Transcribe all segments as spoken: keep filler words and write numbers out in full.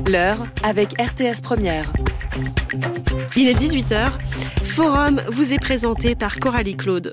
L'heure avec R T S Première. Il est dix-huit heures. Forum vous est présenté par Coralie Claude.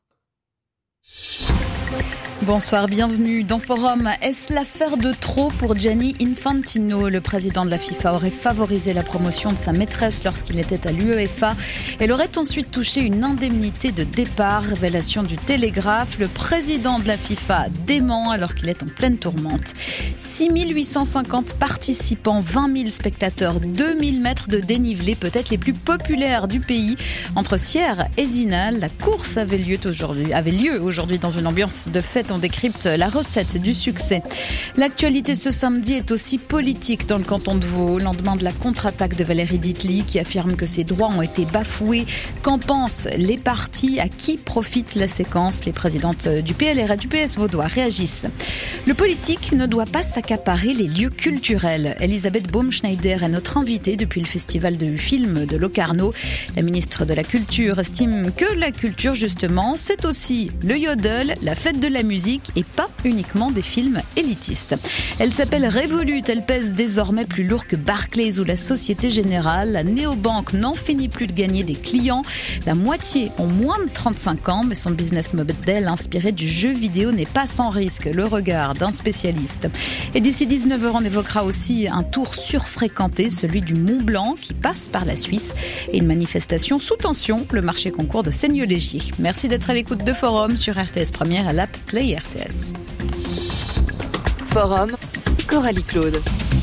Bonsoir, bienvenue dans Forum. Est-ce l'affaire de trop pour Gianni Infantino? Le président de la FIFA aurait favorisé la promotion de sa maîtresse lorsqu'il était à l'UEFA. Elle aurait ensuite touché une indemnité de départ. Révélation du Télégraphe. Le président de la FIFA dément alors qu'il est en pleine tourmente. six mille huit cent cinquante participants, vingt mille spectateurs, deux mille mètres de dénivelé, peut-être les plus populaires du pays. Entre Sierre et Zinal, la course avait lieu aujourd'hui, avait lieu aujourd'hui dans une ambiance de fête. On décrypte la recette du succès. L'actualité ce samedi est aussi politique dans le canton de Vaud. Au lendemain de la contre-attaque de Valérie Ditli qui affirme que ses droits ont été bafoués. Qu'en pensent les partis? À qui profite la séquence? Les présidentes du P L R et du P S vaudois réagissent. Le politique ne doit pas s'accaparer les lieux culturels. Elisabeth Baumschneider est notre invitée depuis le festival de films de Locarno. La ministre de la Culture estime que la culture, justement, c'est aussi le yodel, la fête de la musique et pas uniquement des films élitistes. Elle s'appelle Revolut, elle pèse désormais plus lourd que Barclays ou la Société Générale. La néobanque n'en finit plus de gagner des clients. La moitié ont moins de trente-cinq ans, mais son business model inspiré du jeu vidéo n'est pas sans risque. Le regard d'un spécialiste. Et d'ici dix-neuf heures, on évoquera aussi un tour surfréquenté, celui du Mont Blanc qui passe par la Suisse et une manifestation sous tension, le marché concours de Seigneux-Légier. Merci d'être à l'écoute de Forum sur R T S Première à l'app Play R T S. Forum, Coralie Claude.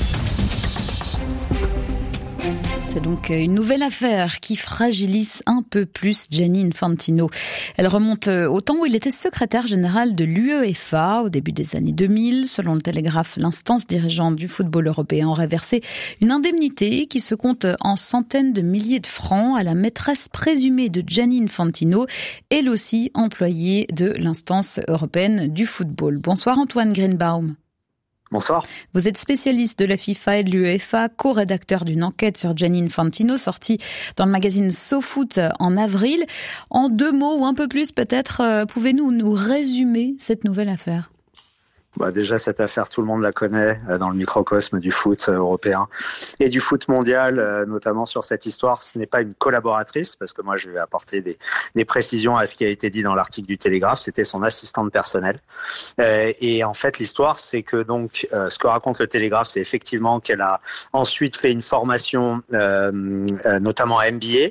C'est donc une nouvelle affaire qui fragilise un peu plus Gianni Infantino. Elle remonte au temps où il était secrétaire général de l'UEFA au début des années deux mille. Selon le Télégraphe, l'instance dirigeante du football européen aurait versé une indemnité qui se compte en centaines de milliers de francs à la maîtresse présumée de Gianni Infantino, elle aussi employée de l'instance européenne du football. Bonsoir Antoine Greenbaum. Bonsoir. Vous êtes spécialiste de la FIFA et de l'UEFA, co-rédacteur d'une enquête sur Gianni Infantino, sortie dans le magazine SoFoot en avril. En deux mots ou un peu plus peut-être, pouvez-vous nous résumer cette nouvelle affaire ? Bah déjà, cette affaire, tout le monde la connaît dans le microcosme du foot européen et du foot mondial, notamment sur cette histoire. Ce n'est pas une collaboratrice, parce que moi, je vais apporter des, des précisions à ce qui a été dit dans l'article du Télégraphe. C'était son assistante personnelle. Euh, et en fait, l'histoire, c'est que donc, euh, ce que raconte le Télégraphe, c'est effectivement qu'elle a ensuite fait une formation, euh, euh, notamment à M B A,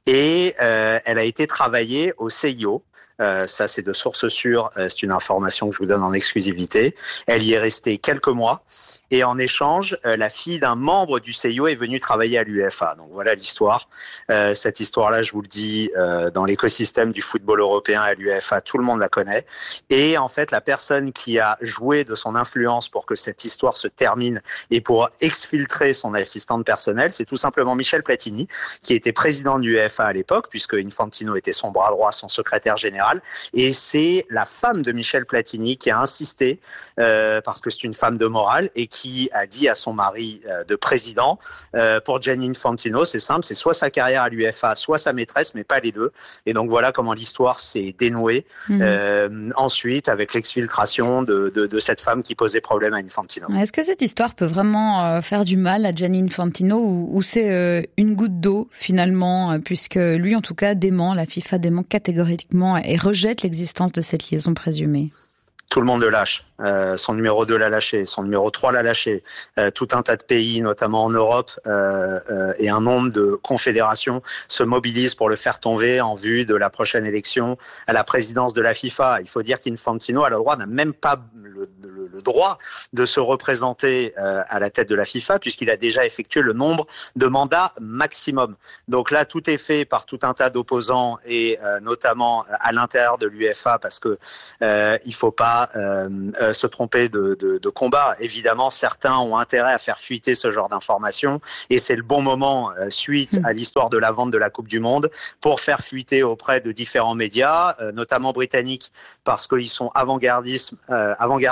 et euh, elle a été travailler au C I O. Euh, ça, c'est de source sûre. Euh, c'est une information que je vous donne en exclusivité. Elle y est restée quelques mois. Et en échange, euh, la fille d'un membre du C I O est venue travailler à l'UEFA. Donc voilà l'histoire. Euh, cette histoire-là, je vous le dis, euh, dans l'écosystème du football européen à l'UEFA, tout le monde la connaît. Et en fait, la personne qui a joué de son influence pour que cette histoire se termine et pour exfiltrer son assistante personnelle, c'est tout simplement Michel Platini, qui était président de l'UEFA à l'époque, puisque Infantino était son bras droit, son secrétaire général. Et c'est la femme de Michel Platini qui a insisté, euh, parce que c'est une femme de morale, et qui a dit à son mari euh, de président, euh, pour Gianni Infantino, c'est simple, c'est soit sa carrière à l'UEFA, soit sa maîtresse, mais pas les deux. Et donc voilà comment l'histoire s'est dénouée, mmh. euh, ensuite avec l'exfiltration de, de, de cette femme qui posait problème à Infantino. Est-ce que cette histoire peut vraiment euh, faire du mal à Gianni Infantino, ou, ou c'est euh, une goutte d'eau finalement, euh, puisque lui en tout cas dément, la FIFA dément catégoriquement et rejette l'existence de cette liaison présumée? Tout le monde le lâche. Euh, son numéro deux l'a lâché, son numéro trois l'a lâché. Euh, tout un tas de pays, notamment en Europe, euh, euh, et un nombre de confédérations se mobilisent pour le faire tomber en vue de la prochaine élection à la présidence de la FIFA. Il faut dire qu'Infantino, à le droit, n'a même pas le, le, le droit de se représenter euh, à la tête de la FIFA, puisqu'il a déjà effectué le nombre de mandats maximum. Donc là, tout est fait par tout un tas d'opposants, et euh, notamment à l'intérieur de l'UEFA, parce que euh, il faut pas euh, euh, se tromper de, de, de combat. Évidemment, certains ont intérêt à faire fuiter ce genre d'informations, et c'est le bon moment, euh, suite à l'histoire de la vente de la Coupe du Monde, pour faire fuiter auprès de différents médias, euh, notamment britanniques, parce qu'ils sont avant-gardistes, euh, avant-gardistes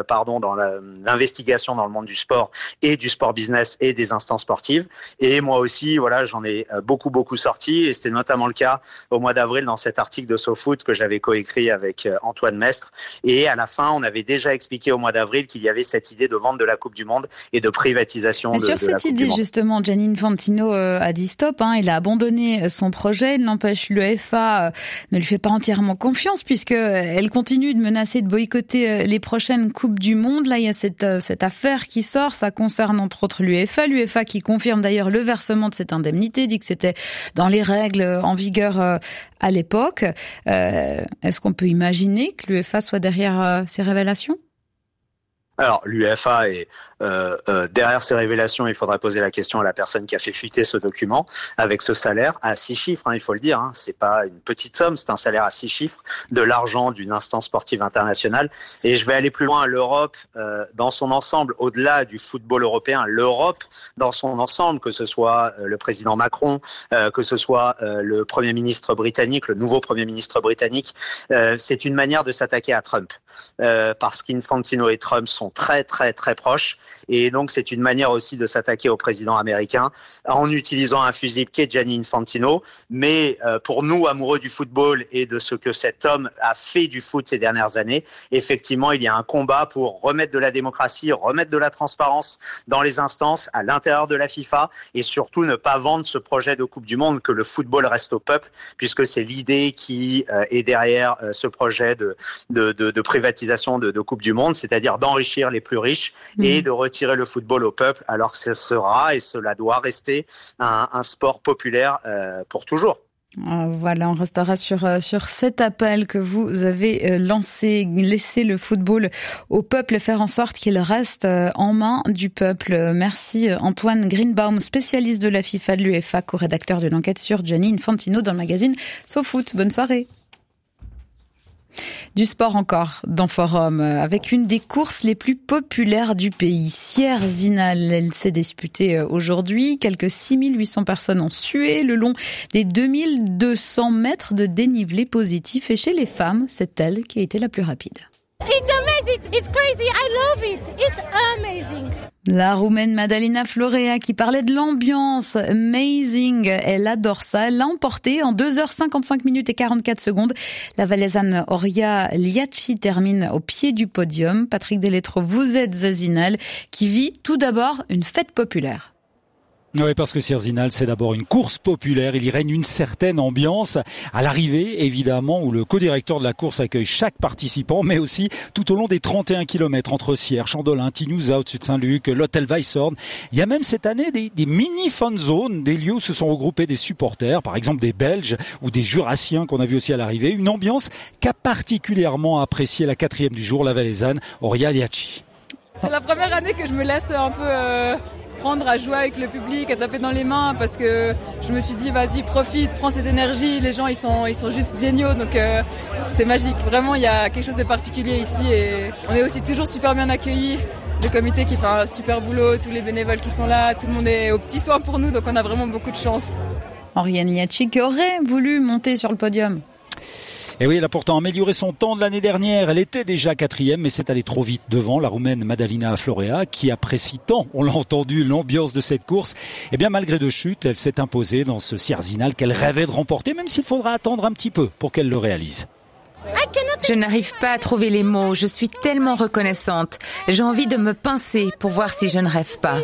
euh, pardon, dans la, l'investigation dans le monde du sport et du sport business et des instances sportives. Et moi aussi, voilà, j'en ai beaucoup, beaucoup sorti. Et c'était notamment le cas au mois d'avril dans cet article de SoFoot que j'avais coécrit avec Antoine Mestre. Et à la fin, on avait déjà expliqué au mois d'avril qu'il y avait cette idée de vente de la Coupe du Monde et de privatisation de, de la Coupe du Monde. Sur cette idée, justement, Gianni Infantino euh, a dit stop. Hein, il a abandonné son projet. Il n'empêche, l'UEFA euh, ne lui fait pas entièrement confiance puisqu'elle continue de menacer de boycotter les prochaines Coupes du Monde. Là, il y a cette, euh, cette affaire qui sort. Ça concerne entre autres l'UEFA. L'UEFA qui confirme d'ailleurs le versement de cette indemnité, dit que c'était dans les règles en vigueur euh, à l'époque. Euh, est-ce qu'on peut imaginer que l'UEFA soit derrière euh, ces révélations ? Alors, l'UEFA est euh, euh, derrière ces révélations. Il faudra poser la question à la personne qui a fait fuiter ce document avec ce salaire à six chiffres. Hein, il faut le dire. Hein, c'est pas une petite somme, c'est un salaire à six chiffres de l'argent d'une instance sportive internationale. Et je vais aller plus loin. L'Europe, euh, dans son ensemble, au-delà du football européen, l'Europe dans son ensemble, que ce soit euh, le président Macron, euh, que ce soit euh, le Premier ministre britannique, le nouveau Premier ministre britannique, euh, c'est une manière de s'attaquer à Trump. Euh, parce qu'Infantino et Trump sont très très très proches et donc c'est une manière aussi de s'attaquer au président américain en utilisant un fusible qui est Gianni Infantino. Mais euh, pour nous amoureux du football et de ce que cet homme a fait du foot ces dernières années, effectivement il y a un combat pour remettre de la démocratie, remettre de la transparence dans les instances à l'intérieur de la FIFA et surtout ne pas vendre ce projet de Coupe du Monde, que le football reste au peuple, puisque c'est l'idée qui euh, est derrière euh, ce projet de, de, de, de privatisation de, de Coupe du Monde, c'est-à-dire d'enrichir les plus riches mmh. et de retirer le football au peuple, alors que ce sera et cela doit rester un, un sport populaire euh, pour toujours. Voilà, on restera sur sur cet appel que vous avez lancé, laisser le football au peuple et faire en sorte qu'il reste en main du peuple. Merci Antoine Greenbaum, spécialiste de la FIFA, de l'UEFA, co-rédacteur de l'enquête sur Gianni Infantino dans le magazine SoFoot. Bonne soirée. Du sport encore dans Forum, avec une des courses les plus populaires du pays. Sierre-Zinal, elle s'est disputée aujourd'hui. Quelques six mille huit cents personnes ont sué le long des deux mille deux cents mètres de dénivelé positif. Et chez les femmes, c'est elle qui a été la plus rapide. It's amazing, it's crazy, I love it, it's amazing. La Roumaine Madalina Florea qui parlait de l'ambiance, amazing, elle adore ça, elle l'a emporté en deux heures cinquante-cinq minutes et quarante-quatre secondes. La Valaisanne Horia Liachi termine au pied du podium. Patrick Deletro, vous êtes à Zinal, qui vit tout d'abord une fête populaire. Oui, parce que Sierre-Zinal, c'est d'abord une course populaire. Il y règne une certaine ambiance à l'arrivée, évidemment, où le co-directeur de la course accueille chaque participant, mais aussi tout au long des trente et un kilomètres entre Sierre, Chandolin, Tinouza, au-dessus de Saint-Luc, l'hôtel Weisshorn. Il y a même cette année des, des mini-fun zones, des lieux où se sont regroupés des supporters, par exemple des Belges ou des Jurassiens qu'on a vu aussi à l'arrivée. Une ambiance qu'a particulièrement appréciée la quatrième du jour, la Valaisanne, Horia Liachi. C'est la première année que je me laisse un peu... Euh... prendre à jouer avec le public, à taper dans les mains, parce que je me suis dit vas-y profite, prends cette énergie, les gens ils sont ils sont juste géniaux, donc euh, c'est magique. Vraiment il y a quelque chose de particulier ici et on est aussi toujours super bien accueillis. Le comité qui fait un super boulot, tous les bénévoles qui sont là, tout le monde est aux petits soins pour nous, donc on a vraiment beaucoup de chance. Oriane Liachi qui aurait voulu monter sur le podium. Et oui, elle a pourtant amélioré son temps de l'année dernière. Elle était déjà quatrième, mais c'est allé trop vite devant la Roumaine Madalina Florea, qui apprécie tant, on l'a entendu, l'ambiance de cette course. Et bien, malgré deux chutes, elle s'est imposée dans ce Sierre-Zinal qu'elle rêvait de remporter, même s'il faudra attendre un petit peu pour qu'elle le réalise. Je n'arrive pas à trouver les mots. Je suis tellement reconnaissante. J'ai envie de me pincer pour voir si je ne rêve pas.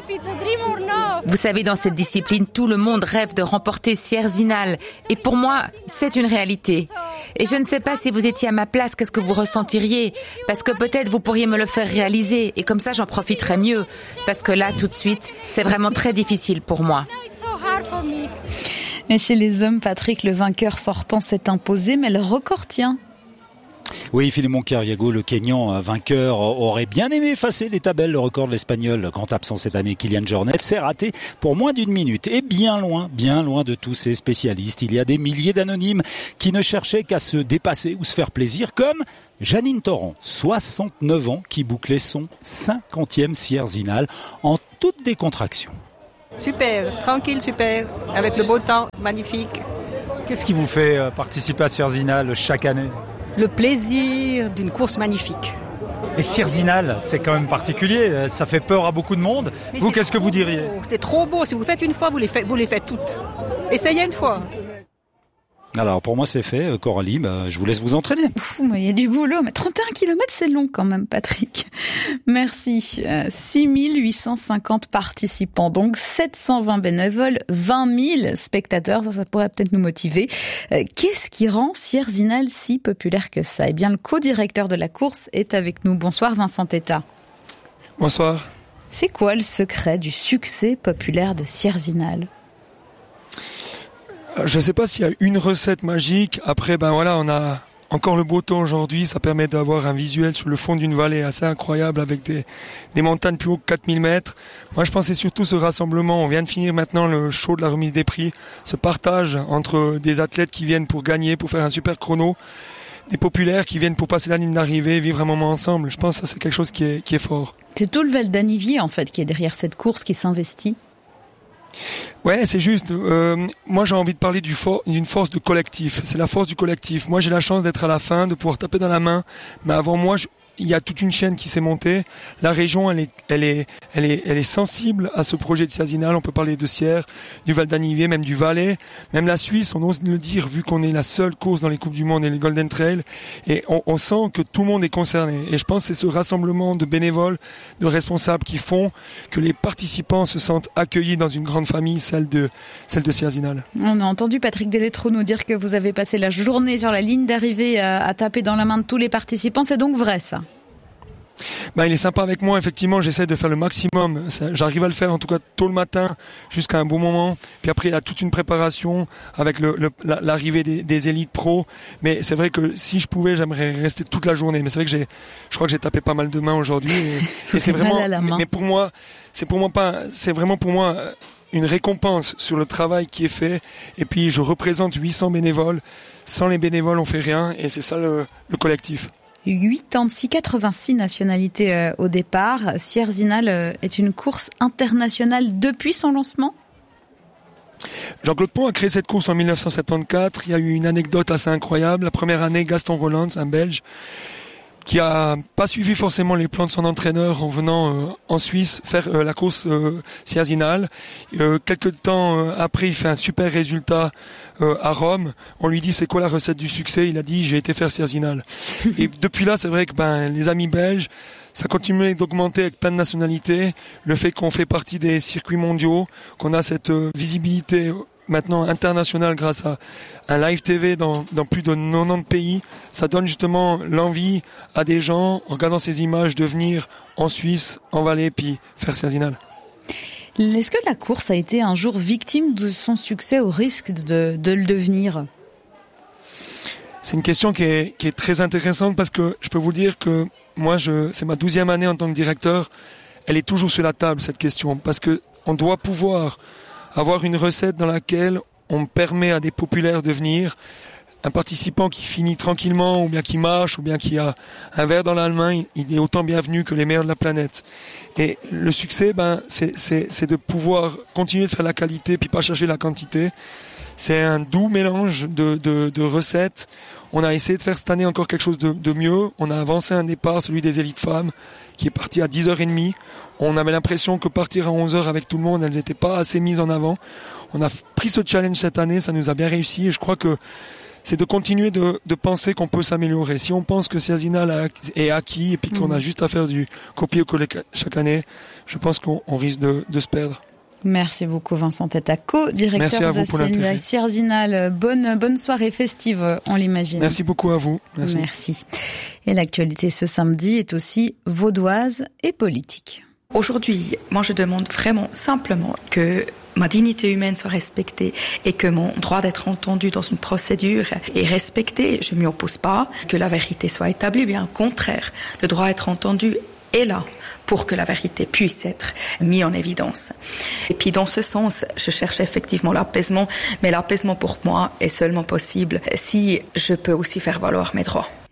Vous savez, dans cette discipline, tout le monde rêve de remporter Sierre-Zinal. Et pour moi, c'est une réalité. Et je ne sais pas si vous étiez à ma place, qu'est-ce que vous ressentiriez. Parce que peut-être vous pourriez me le faire réaliser. Et comme ça, j'en profiterais mieux. Parce que là, tout de suite, c'est vraiment très difficile pour moi. Et chez les hommes, Patrick, le vainqueur sortant s'est imposé, mais le record tient. Oui, Filemon Kariago, le Kényan vainqueur, aurait bien aimé effacer les tabelles. Le record de l'Espagnol, grand absent cette année, Kylian Jornet, s'est raté pour moins d'une minute. Et bien loin, bien loin de tous ces spécialistes. Il y a des milliers d'anonymes qui ne cherchaient qu'à se dépasser ou se faire plaisir, comme Janine Torrent, soixante-neuf ans, qui bouclait son cinquantième Sierre-Zinal en toute décontraction. Super, tranquille, super, avec le beau temps, magnifique. Qu'est-ce qui vous fait participer à Sierre-Zinal chaque année ? Le plaisir d'une course magnifique. Et Sierzinal, c'est quand même particulier, ça fait peur à beaucoup de monde. Mais vous, qu'est-ce que vous diriez ? beau. C'est trop beau, si vous faites une fois, vous les faites, vous les faites toutes. Essayez une fois. Alors pour moi c'est fait, Coralie, bah, je vous laisse vous entraîner. Il y a du boulot, mais trente et un kilomètres c'est long quand même, Patrick. Merci. Euh, six mille huit cent cinquante participants, donc sept cent vingt bénévoles, vingt mille spectateurs, ça, ça pourrait peut-être nous motiver. Euh, qu'est-ce qui rend Sierzinal si populaire que ça ? Eh bien le co-directeur de la course est avec nous. Bonsoir Vincent Teta. Bonsoir. C'est quoi le secret du succès populaire de Sierzinal ? Je ne sais pas s'il y a une recette magique. Après, ben voilà, on a encore le beau temps aujourd'hui. Ça permet d'avoir un visuel sur le fond d'une vallée assez incroyable avec des, des montagnes plus haut que quatre mille mètres. Moi, je pensais surtout ce rassemblement. On vient de finir maintenant le show de la remise des prix. Ce partage entre des athlètes qui viennent pour gagner, pour faire un super chrono, des populaires qui viennent pour passer la ligne d'arrivée, vivre un moment ensemble. Je pense que ça, c'est quelque chose qui est, qui est fort. C'est tout le Val d'Anivier, en fait, qui est derrière cette course, qui s'investit. Ouais, c'est juste. Euh, moi, j'ai envie de parler du for- d'une force de collectif. C'est la force du collectif. Moi, j'ai la chance d'être à la fin, de pouvoir taper dans la main. Mais avant moi, je, il y a toute une chaîne qui s'est montée. La région, elle est, elle est, elle est, elle est sensible à ce projet de Sierzinal. On peut parler de Sierre, du Val d'Anivier, même du Valais, même la Suisse. On ose le dire, vu qu'on est la seule course dans les Coupes du Monde et les Golden Trail. Et on, on sent que tout le monde est concerné. Et je pense que c'est ce rassemblement de bénévoles, de responsables qui font que les participants se sentent accueillis dans une grande famille, celle de, celle de Sierzinal. On a entendu Patrick Deletro nous dire que vous avez passé la journée sur la ligne d'arrivée à, à taper dans la main de tous les participants. C'est donc vrai, ça? Ben, il est sympa avec moi, effectivement, j'essaie de faire le maximum. J'arrive à le faire en tout cas tôt le matin jusqu'à un bon moment. Puis après, il y a toute une préparation avec le, le, l'arrivée des, des élites pro. Mais c'est vrai que si je pouvais, j'aimerais rester toute la journée. Mais c'est vrai que j'ai, je crois que j'ai tapé pas mal de mains aujourd'hui. Et, et c'est vraiment, mais, mais pour moi, c'est pour moi pas, c'est vraiment pour moi une récompense sur le travail qui est fait. Et puis, je représente huit cents bénévoles. Sans les bénévoles, on fait rien. Et c'est ça le, le collectif. quatre-vingt-six, quatre-vingt-six nationalités euh, au départ. Sierzinal euh, est une course internationale depuis son lancement. Jean-Claude Pont a créé cette course en dix-neuf cent soixante-quatorze. Il y a eu une anecdote assez incroyable. La première année, Gaston Roland, un Belge, qui a pas suivi forcément les plans de son entraîneur en venant euh, en Suisse faire euh, la course euh, Sierzinal. Euh, quelques temps euh, après, il fait un super résultat euh, à Rome. On lui dit c'est quoi la recette du succès? Il a dit j'ai été faire Sierzinal. Et depuis là, c'est vrai que ben les amis belges, ça continue d'augmenter avec plein de nationalités. Le fait qu'on fait partie des circuits mondiaux, qu'on a cette euh, visibilité maintenant international grâce à un live T V dans, dans plus de quatre-vingt-dix pays, ça donne justement l'envie à des gens, en regardant ces images, de venir en Suisse, en Valais, puis faire Sierzinal. Est-ce que la course a été un jour victime de son succès au risque de, de le devenir? C'est une question qui est, qui est très intéressante parce que je peux vous dire que moi, je, c'est ma douzième année en tant que directeur. Elle est toujours sur la table, cette question, parce que on doit pouvoir avoir une recette dans laquelle on permet à des populaires de venir, un participant qui finit tranquillement, ou bien qui marche, ou bien qui a un verre dans la main, il est autant bienvenu que les meilleurs de la planète. Et le succès, ben, c'est, c'est, c'est de pouvoir continuer de faire la qualité, puis pas chercher la quantité. C'est un doux mélange de, de, de recettes. On a essayé de faire cette année encore quelque chose de, de mieux. On a avancé un départ, celui des élites femmes, qui est parti à dix heures trente. On avait l'impression que partir à onze heures avec tout le monde, elles n'étaient pas assez mises en avant. On a pris ce challenge cette année, ça nous a bien réussi. Et je crois que c'est de continuer de, de penser qu'on peut s'améliorer. Si on pense que Sierzinal est acquis et puis qu'on a juste à faire du copier-coller chaque année, je pense qu'on on risque de, de se perdre. Merci beaucoup Vincent Teta, co-directeur de Sierzinal. Bonne, bonne soirée festive, on l'imagine. Merci beaucoup à vous. Merci. Merci. Et l'actualité ce samedi est aussi vaudoise et politique. Aujourd'hui, moi je demande vraiment simplement que ma dignité humaine soit respectée et que mon droit d'être entendu dans une procédure est respecté. Je ne m'y oppose pas. Que la vérité soit établie, bien au contraire. Le droit d'être entendu est là pour que la vérité puisse être mise en évidence. Et puis dans ce sens, je cherche effectivement l'apaisement, mais l'apaisement pour moi est seulement possible si je peux aussi faire valoir mes droits.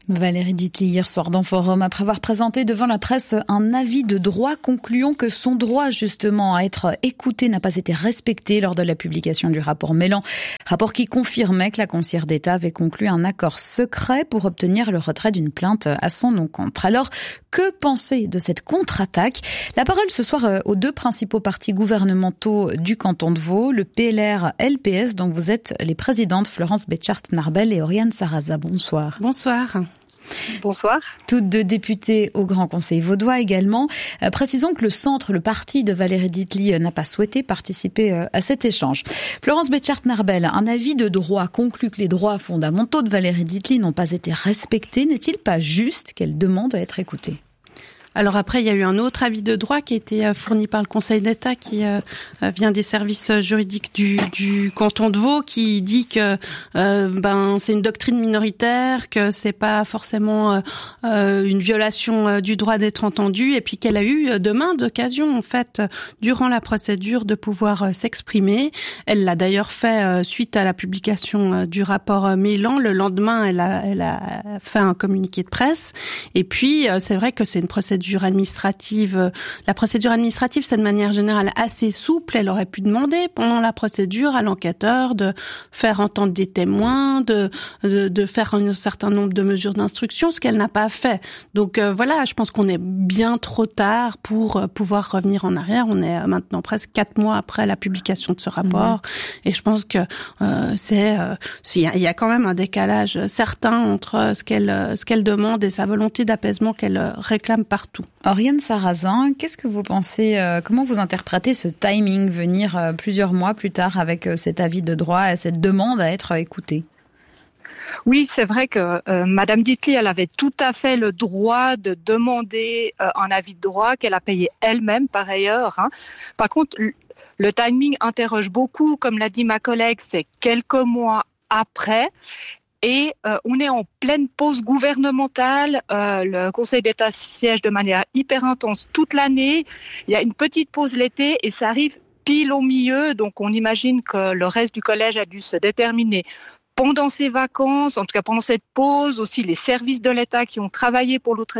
Valérie Dietly, hier soir dans Forum, après avoir présenté devant la presse un avis de droit concluant que son droit justement à être écouté n'a pas été respecté lors de la publication du rapport Mélan. Rapport qui confirmait que la conseillère d'État avait conclu un accord secret pour obtenir le retrait d'une plainte à son encontre. Alors, que penser de cette contre-attaque ? La parole ce soir aux deux principaux partis gouvernementaux du canton de Vaud, le P L R L P S, dont vous êtes les présidentes Florence Betchart-Narbel et Oriane Sarraza. Bonsoir. Bonsoir. Bonsoir. Toutes deux députées au Grand Conseil vaudois également. Euh, précisons que le centre, le parti de Valérie Dietly, euh, n'a pas souhaité participer euh, à cet échange. Florence Betchart-Narbel, un avis de droit conclut que les droits fondamentaux de Valérie Dietly n'ont pas été respectés. N'est-il pas juste qu'elle demande à être écoutée ? Alors après, il y a eu un autre avis de droit qui a été fourni par le Conseil d'État, qui euh, vient des services juridiques du, du canton de Vaud, qui dit que euh, ben c'est une doctrine minoritaire, que c'est pas forcément euh, une violation euh, du droit d'être entendu, et puis qu'elle a eu de maintes occasions en fait durant la procédure de pouvoir euh, s'exprimer. Elle l'a d'ailleurs fait euh, suite à la publication euh, du rapport euh, Mélan. Le lendemain, elle a, elle a fait un communiqué de presse. Et puis euh, c'est vrai que c'est une procédure administrative. La procédure administrative, c'est de manière générale assez souple. Elle aurait pu demander pendant la procédure à l'enquêteur de faire entendre des témoins, de, de, de faire un certain nombre de mesures d'instruction, ce qu'elle n'a pas fait. Donc euh, voilà, je pense qu'on est bien trop tard pour euh, pouvoir revenir en arrière. On est maintenant presque quatre mois après la publication de ce rapport. Mmh. Et je pense que euh, c'est, euh, il y a, il y a quand même un décalage certain entre ce qu'elle, ce qu'elle demande et sa volonté d'apaisement qu'elle réclame partout. Oriane Sarrazin, qu'est-ce que vous pensez, euh, comment vous interprétez ce timing, venir euh, plusieurs mois plus tard avec euh, cet avis de droit et cette demande à être écoutée ? Oui, c'est vrai que euh, Madame Dietly, elle avait tout à fait le droit de demander euh, un avis de droit qu'elle a payé elle-même par ailleurs. Hein. Par contre, le timing interroge beaucoup, comme l'a dit ma collègue, c'est quelques mois après. Et euh, on est en pleine pause gouvernementale. Euh, le Conseil d'État siège de manière hyper intense toute l'année. Il y a une petite pause l'été et ça arrive pile au milieu. Donc on imagine que le reste du collège a dû se déterminer pendant ces vacances, en tout cas pendant cette pause. Aussi les services de l'État qui ont travaillé pour l'autre.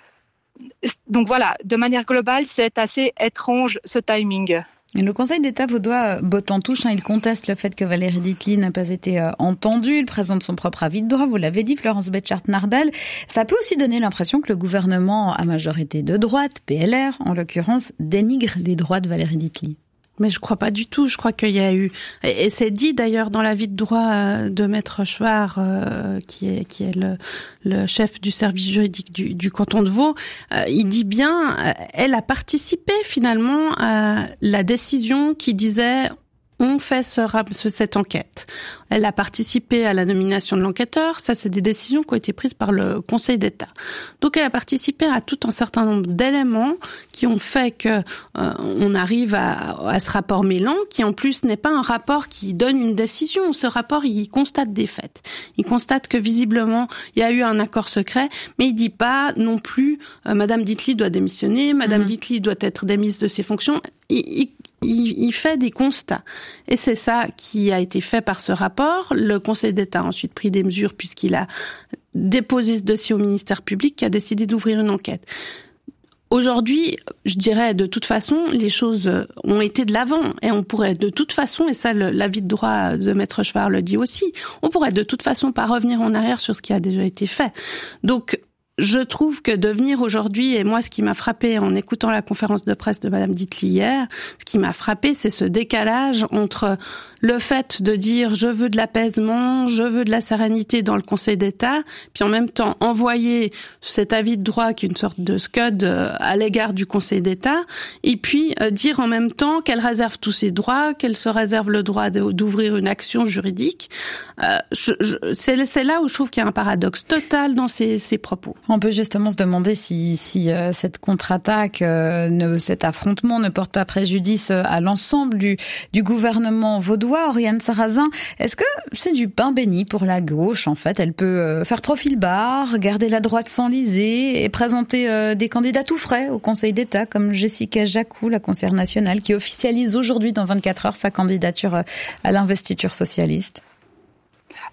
Donc voilà, de manière globale, c'est assez étrange ce timing. Et le Conseil d'État vaudois botte en touche, hein, il conteste le fait que Valérie Dietly n'a pas été euh, entendue, il présente son propre avis de droit, vous l'avez dit, Florence Betchart-Narbel. Ça peut aussi donner l'impression que le gouvernement à majorité de droite, P L R en l'occurrence, dénigre les droits de Valérie Dietly. Mais je crois pas du tout. Je crois qu'il y a eu, et c'est dit d'ailleurs dans l'avis de droit de Maître Chouard, euh, qui est qui est le, le chef du service juridique du, du canton de Vaud, euh, il dit bien, euh, elle a participé finalement à la décision qui disait on fait ce, cette enquête. Elle a participé à la nomination de l'enquêteur. Ça, c'est des décisions qui ont été prises par le Conseil d'État. Donc, elle a participé à tout un certain nombre d'éléments qui ont fait que euh, on arrive à, à ce rapport Mélan, qui en plus n'est pas un rapport qui donne une décision. Ce rapport, il constate des faits. Il constate que visiblement, il y a eu un accord secret, mais il dit pas non plus euh, Madame Dietly doit démissionner, Madame mmh. Dietly doit être démise de ses fonctions. Il, il, Il, il fait des constats. Et c'est ça qui a été fait par ce rapport. Le Conseil d'État a ensuite pris des mesures puisqu'il a déposé ce dossier au ministère public qui a décidé d'ouvrir une enquête. Aujourd'hui, je dirais, de toute façon, les choses ont été de l'avant. Et on pourrait de toute façon, et ça l'avis de droit de Maître Chouard le dit aussi, on pourrait de toute façon pas revenir en arrière sur ce qui a déjà été fait. Donc, je trouve que de venir aujourd'hui, et moi ce qui m'a frappé en écoutant la conférence de presse de Madame Dietly hier, ce qui m'a frappé, c'est ce décalage entre le fait de dire je veux de l'apaisement, je veux de la sérénité dans le Conseil d'État, puis en même temps envoyer cet avis de droit qui est une sorte de scud à l'égard du Conseil d'État, et puis dire en même temps qu'elle réserve tous ses droits, qu'elle se réserve le droit d'ouvrir une action juridique. Euh, je, je, c'est, c'est là où je trouve qu'il y a un paradoxe total dans ces, ces propos. On peut justement se demander si, si euh, cette contre-attaque, euh, ne, cet affrontement ne porte pas préjudice à l'ensemble du, du gouvernement vaudois. Oriane Sarrazin, est-ce que c'est du pain béni pour la gauche en fait ? Elle peut euh, faire profil bas, garder la droite s'enliser et présenter euh, des candidats tout frais au Conseil d'État comme Jessica Jacou, la conseillère nationale, qui officialise aujourd'hui dans vingt-quatre heures sa candidature à l'investiture socialiste.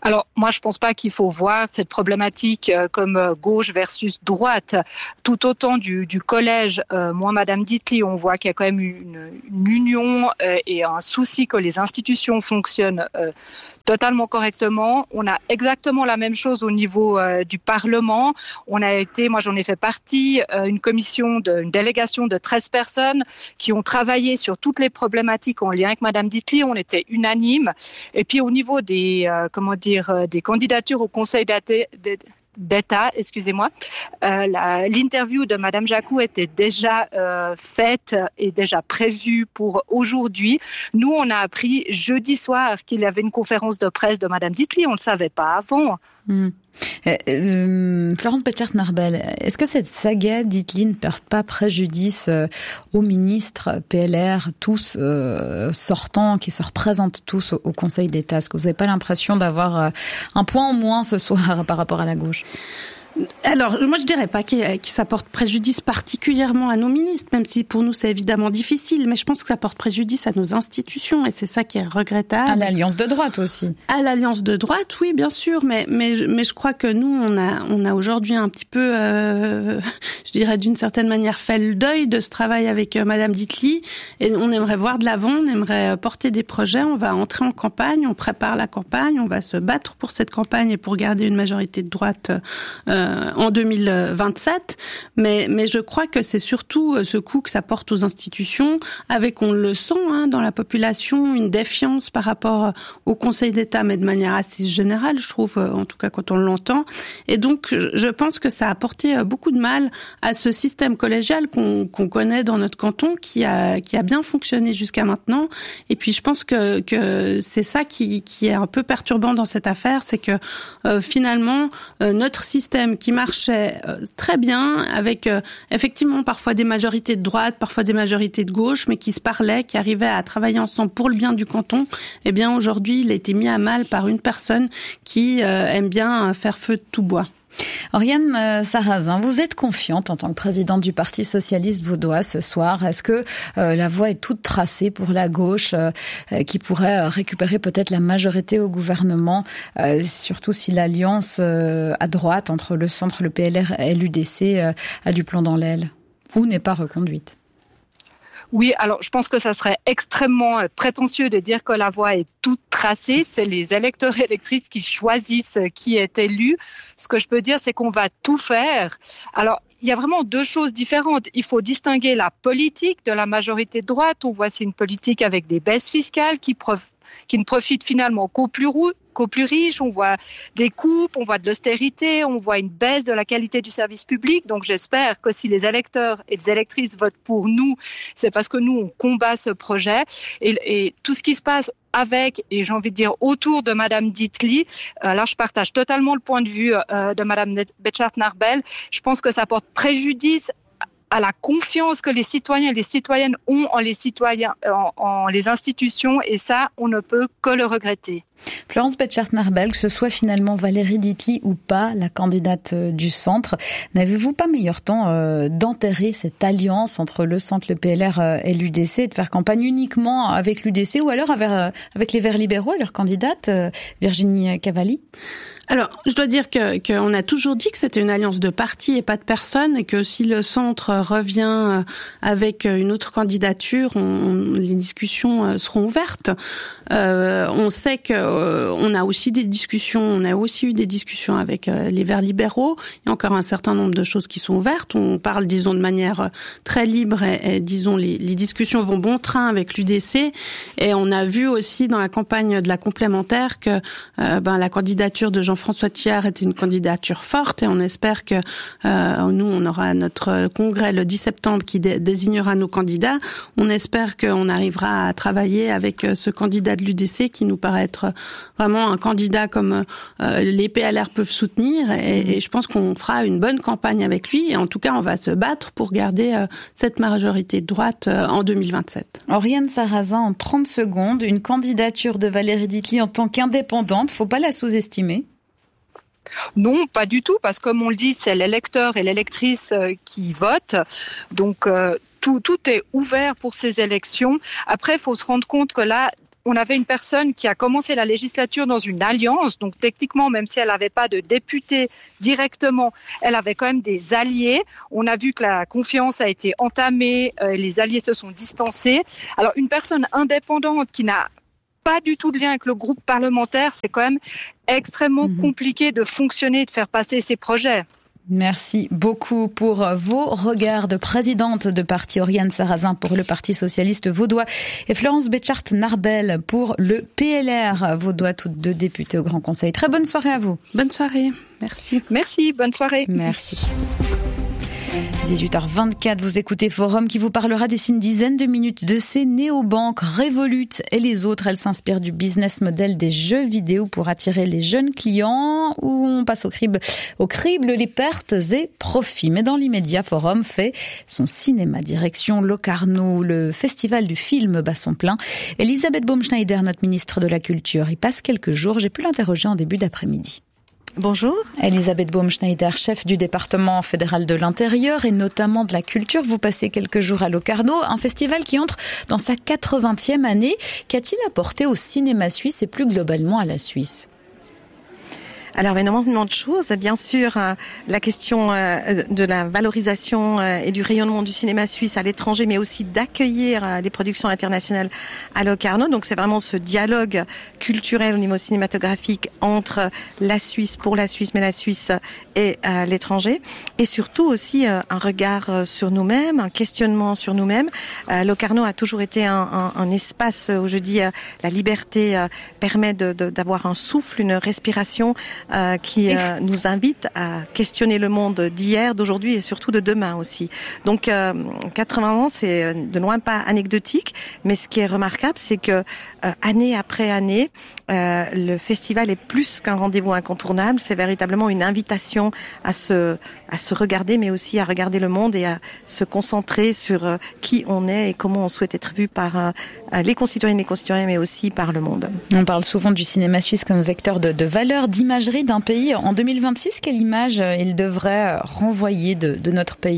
Alors, moi, je pense pas qu'il faut voir cette problématique euh, comme euh, gauche versus droite. Tout autant du, du collège, euh, moi, Madame Dietly, on voit qu'il y a quand même une, une union euh, et un souci que les institutions fonctionnent euh, totalement correctement. On a exactement la même chose au niveau euh, du Parlement. On a été, moi j'en ai fait partie, euh, une commission, de, une délégation de treize personnes qui ont travaillé sur toutes les problématiques en lien avec Madame Dietly. On était unanime. Et puis au niveau des, euh, comment dire, euh, des candidatures au Conseil d'État, excusez-moi, euh, la, l'interview de Madame Jacou était déjà euh, faite et déjà prévue pour aujourd'hui. Nous, on a appris jeudi soir qu'il y avait une conférence de presse de Madame Dietly. On ne le savait pas avant. Mmh. Euh, euh, Florence Betchart-Narbel, est-ce que cette saga Dietly ne perd pas préjudice euh, aux ministres P L R, tous euh, sortants, qui se représentent tous au, au Conseil d'État? Est-ce que vous n'avez pas l'impression d'avoir euh, un point en moins ce soir par rapport à la gauche? Alors, moi, je dirais pas que, que ça porte préjudice particulièrement à nos ministres, même si pour nous, c'est évidemment difficile, mais je pense que ça porte préjudice à nos institutions, et c'est ça qui est regrettable. À l'Alliance de droite aussi. À l'Alliance de droite, oui, bien sûr, mais, mais, mais je crois que nous, on a, on a aujourd'hui un petit peu, euh, je dirais d'une certaine manière, fait le deuil de ce travail avec euh, Madame Dietly, et on aimerait voir de l'avant, on aimerait porter des projets, on va entrer en campagne, on prépare la campagne, on va se battre pour cette campagne et pour garder une majorité de droite euh, en deux mille vingt-sept, mais mais je crois que c'est surtout ce coup que ça porte aux institutions, avec, on le sent hein, dans la population, une défiance par rapport au Conseil d'État, mais de manière assez générale, je trouve, en tout cas quand on l'entend. Et donc, je pense que ça a apporté beaucoup de mal à ce système collégial qu'on qu'on connaît dans notre canton, qui a qui a bien fonctionné jusqu'à maintenant. Et puis, je pense que que c'est ça qui qui est un peu perturbant dans cette affaire, c'est que euh, finalement euh, notre système qui marchait très bien, avec euh, effectivement parfois des majorités de droite, parfois des majorités de gauche, mais qui se parlaient, qui arrivaient à travailler ensemble pour le bien du canton, eh bien aujourd'hui, il a été mis à mal par une personne qui euh, aime bien faire feu de tout bois. Oriane Sarrazin, vous êtes confiante en tant que présidente du Parti socialiste vaudois ce soir. Est-ce que euh, la voie est toute tracée pour la gauche euh, qui pourrait récupérer peut-être la majorité au gouvernement, euh, surtout si l'alliance euh, à droite entre le centre, le P L R et l'U D C euh, a du plomb dans l'aile ou n'est pas reconduite? Oui, alors je pense que ça serait extrêmement prétentieux de dire que la voie est toute tracée. C'est les électeurs et électrices qui choisissent qui est élu. Ce que je peux dire, c'est qu'on va tout faire. Alors, il y a vraiment deux choses différentes. Il faut distinguer la politique de la majorité de droite. On voit c'est une politique avec des baisses fiscales qui, prof... qui ne profitent finalement qu'aux plus roux. qu'aux plus riches, on voit des coupes, on voit de l'austérité, on voit une baisse de la qualité du service public. Donc j'espère que si les électeurs et les électrices votent pour nous, c'est parce que nous, on combat ce projet. Et, et tout ce qui se passe avec, et j'ai envie de dire autour de Madame Dietly, euh, là je partage totalement le point de vue euh, de Madame Betchart-Narbel. Je pense que ça porte préjudice à la confiance que les citoyens et les citoyennes ont en les citoyens, en, en les institutions, et ça, on ne peut que le regretter. Florence Betchart-Narbel, que ce soit finalement Valérie Dietly ou pas, la candidate du centre, n'avez-vous pas meilleur temps euh, d'enterrer cette alliance entre le centre, le P L R euh, et l'U D C, et de faire campagne uniquement avec l'U D C ou alors avec, euh, avec les Verts libéraux et leur candidate, euh, Virginie Cavalli? Alors, je dois dire que qu'on a toujours dit que c'était une alliance de partis et pas de personnes, et que si le centre revient avec une autre candidature, on, les discussions seront ouvertes. Euh, on sait que euh, on a aussi des discussions, on a aussi eu des discussions avec euh, les Verts libéraux. Il y a encore un certain nombre de choses qui sont ouvertes. On parle, disons, de manière très libre, et, et disons les, les discussions vont bon train avec l'U D C. Et on a vu aussi dans la campagne de la complémentaire que euh, ben la candidature de Jean François Thiard était une candidature forte, et on espère que euh, nous, on aura notre congrès le dix septembre qui dé- désignera nos candidats. On espère qu'on arrivera à travailler avec ce candidat de l'U D C qui nous paraît être vraiment un candidat comme euh, les P L R peuvent soutenir, et, et je pense qu'on fera une bonne campagne avec lui, et en tout cas, on va se battre pour garder euh, cette majorité de droite euh, en deux mille vingt-sept. Oriane Sarrazin, en trente secondes, une candidature de Valérie Dietly en tant qu'indépendante, faut pas la sous-estimer? Non, pas du tout, parce que comme on le dit, c'est l'électeur et l'électrice qui votent. Donc, euh, tout, tout est ouvert pour ces élections. Après, il faut se rendre compte que là, on avait une personne qui a commencé la législature dans une alliance, donc techniquement, même si elle n'avait pas de député directement, elle avait quand même des alliés. On a vu que la confiance a été entamée, euh, les alliés se sont distancés. Alors, une personne indépendante qui n'a pas du tout de lien avec le groupe parlementaire, c'est quand même extrêmement mmh. compliqué de fonctionner, de faire passer ses projets. Merci beaucoup pour vos regards de présidente de parti, Oriane Sarrazin pour le Parti socialiste vaudois et Florence Betchart-Narbel pour le P L R vaudois, toutes deux députées au Grand Conseil. Très bonne soirée à vous. Bonne soirée. Merci. Merci, bonne soirée. Merci. dix-huit heures vingt-quatre, vous écoutez Forum qui vous parlera d'ici une dizaine de minutes de ces néobanques Revolut et les autres. Elles s'inspirent du business model des jeux vidéo pour attirer les jeunes clients où on passe au crible, au crible les pertes et profits. Mais dans l'immédiat, Forum fait son cinéma direction Locarno, le festival du film bat son plein. Elisabeth Baumschneider, notre ministre de la Culture, y passe quelques jours. J'ai pu l'interroger en début d'après-midi. Bonjour. Elisabeth Baumschneider, chef du département fédéral de l'intérieur et notamment de la culture. Vous passez quelques jours à Locarno, un festival qui entre dans sa quatre-vingtième année. Qu'a-t-il apporté au cinéma suisse et plus globalement à la Suisse ? Alors, énormément de choses. Bien sûr, euh, la question euh, de la valorisation euh, et du rayonnement du cinéma suisse à l'étranger, mais aussi d'accueillir euh, les productions internationales à Locarno. Donc, c'est vraiment ce dialogue culturel au niveau cinématographique entre la Suisse, pour la Suisse, mais la Suisse et euh, l'étranger. Et surtout aussi euh, un regard euh, sur nous-mêmes, un questionnement sur nous-mêmes. Euh, Locarno a toujours été un, un, un espace où je dis euh, la liberté euh, permet de, de, d'avoir un souffle, une respiration Euh, qui euh, nous invite à questionner le monde d'hier, d'aujourd'hui et surtout de demain aussi. Donc euh, quatre-vingts ans, c'est de loin pas anecdotique, mais ce qui est remarquable, c'est que euh, année après année, euh, le festival est plus qu'un rendez-vous incontournable. C'est véritablement une invitation à se à se regarder, mais aussi à regarder le monde et à se concentrer sur euh, qui on est et comment on souhaite être vu par euh, les concitoyennes et les concitoyens, mais aussi par le monde. On parle souvent du cinéma suisse comme vecteur de, de valeur, d'imagerie d'un pays. En deux mille vingt-six, quelle image il devrait renvoyer de, de notre pays ?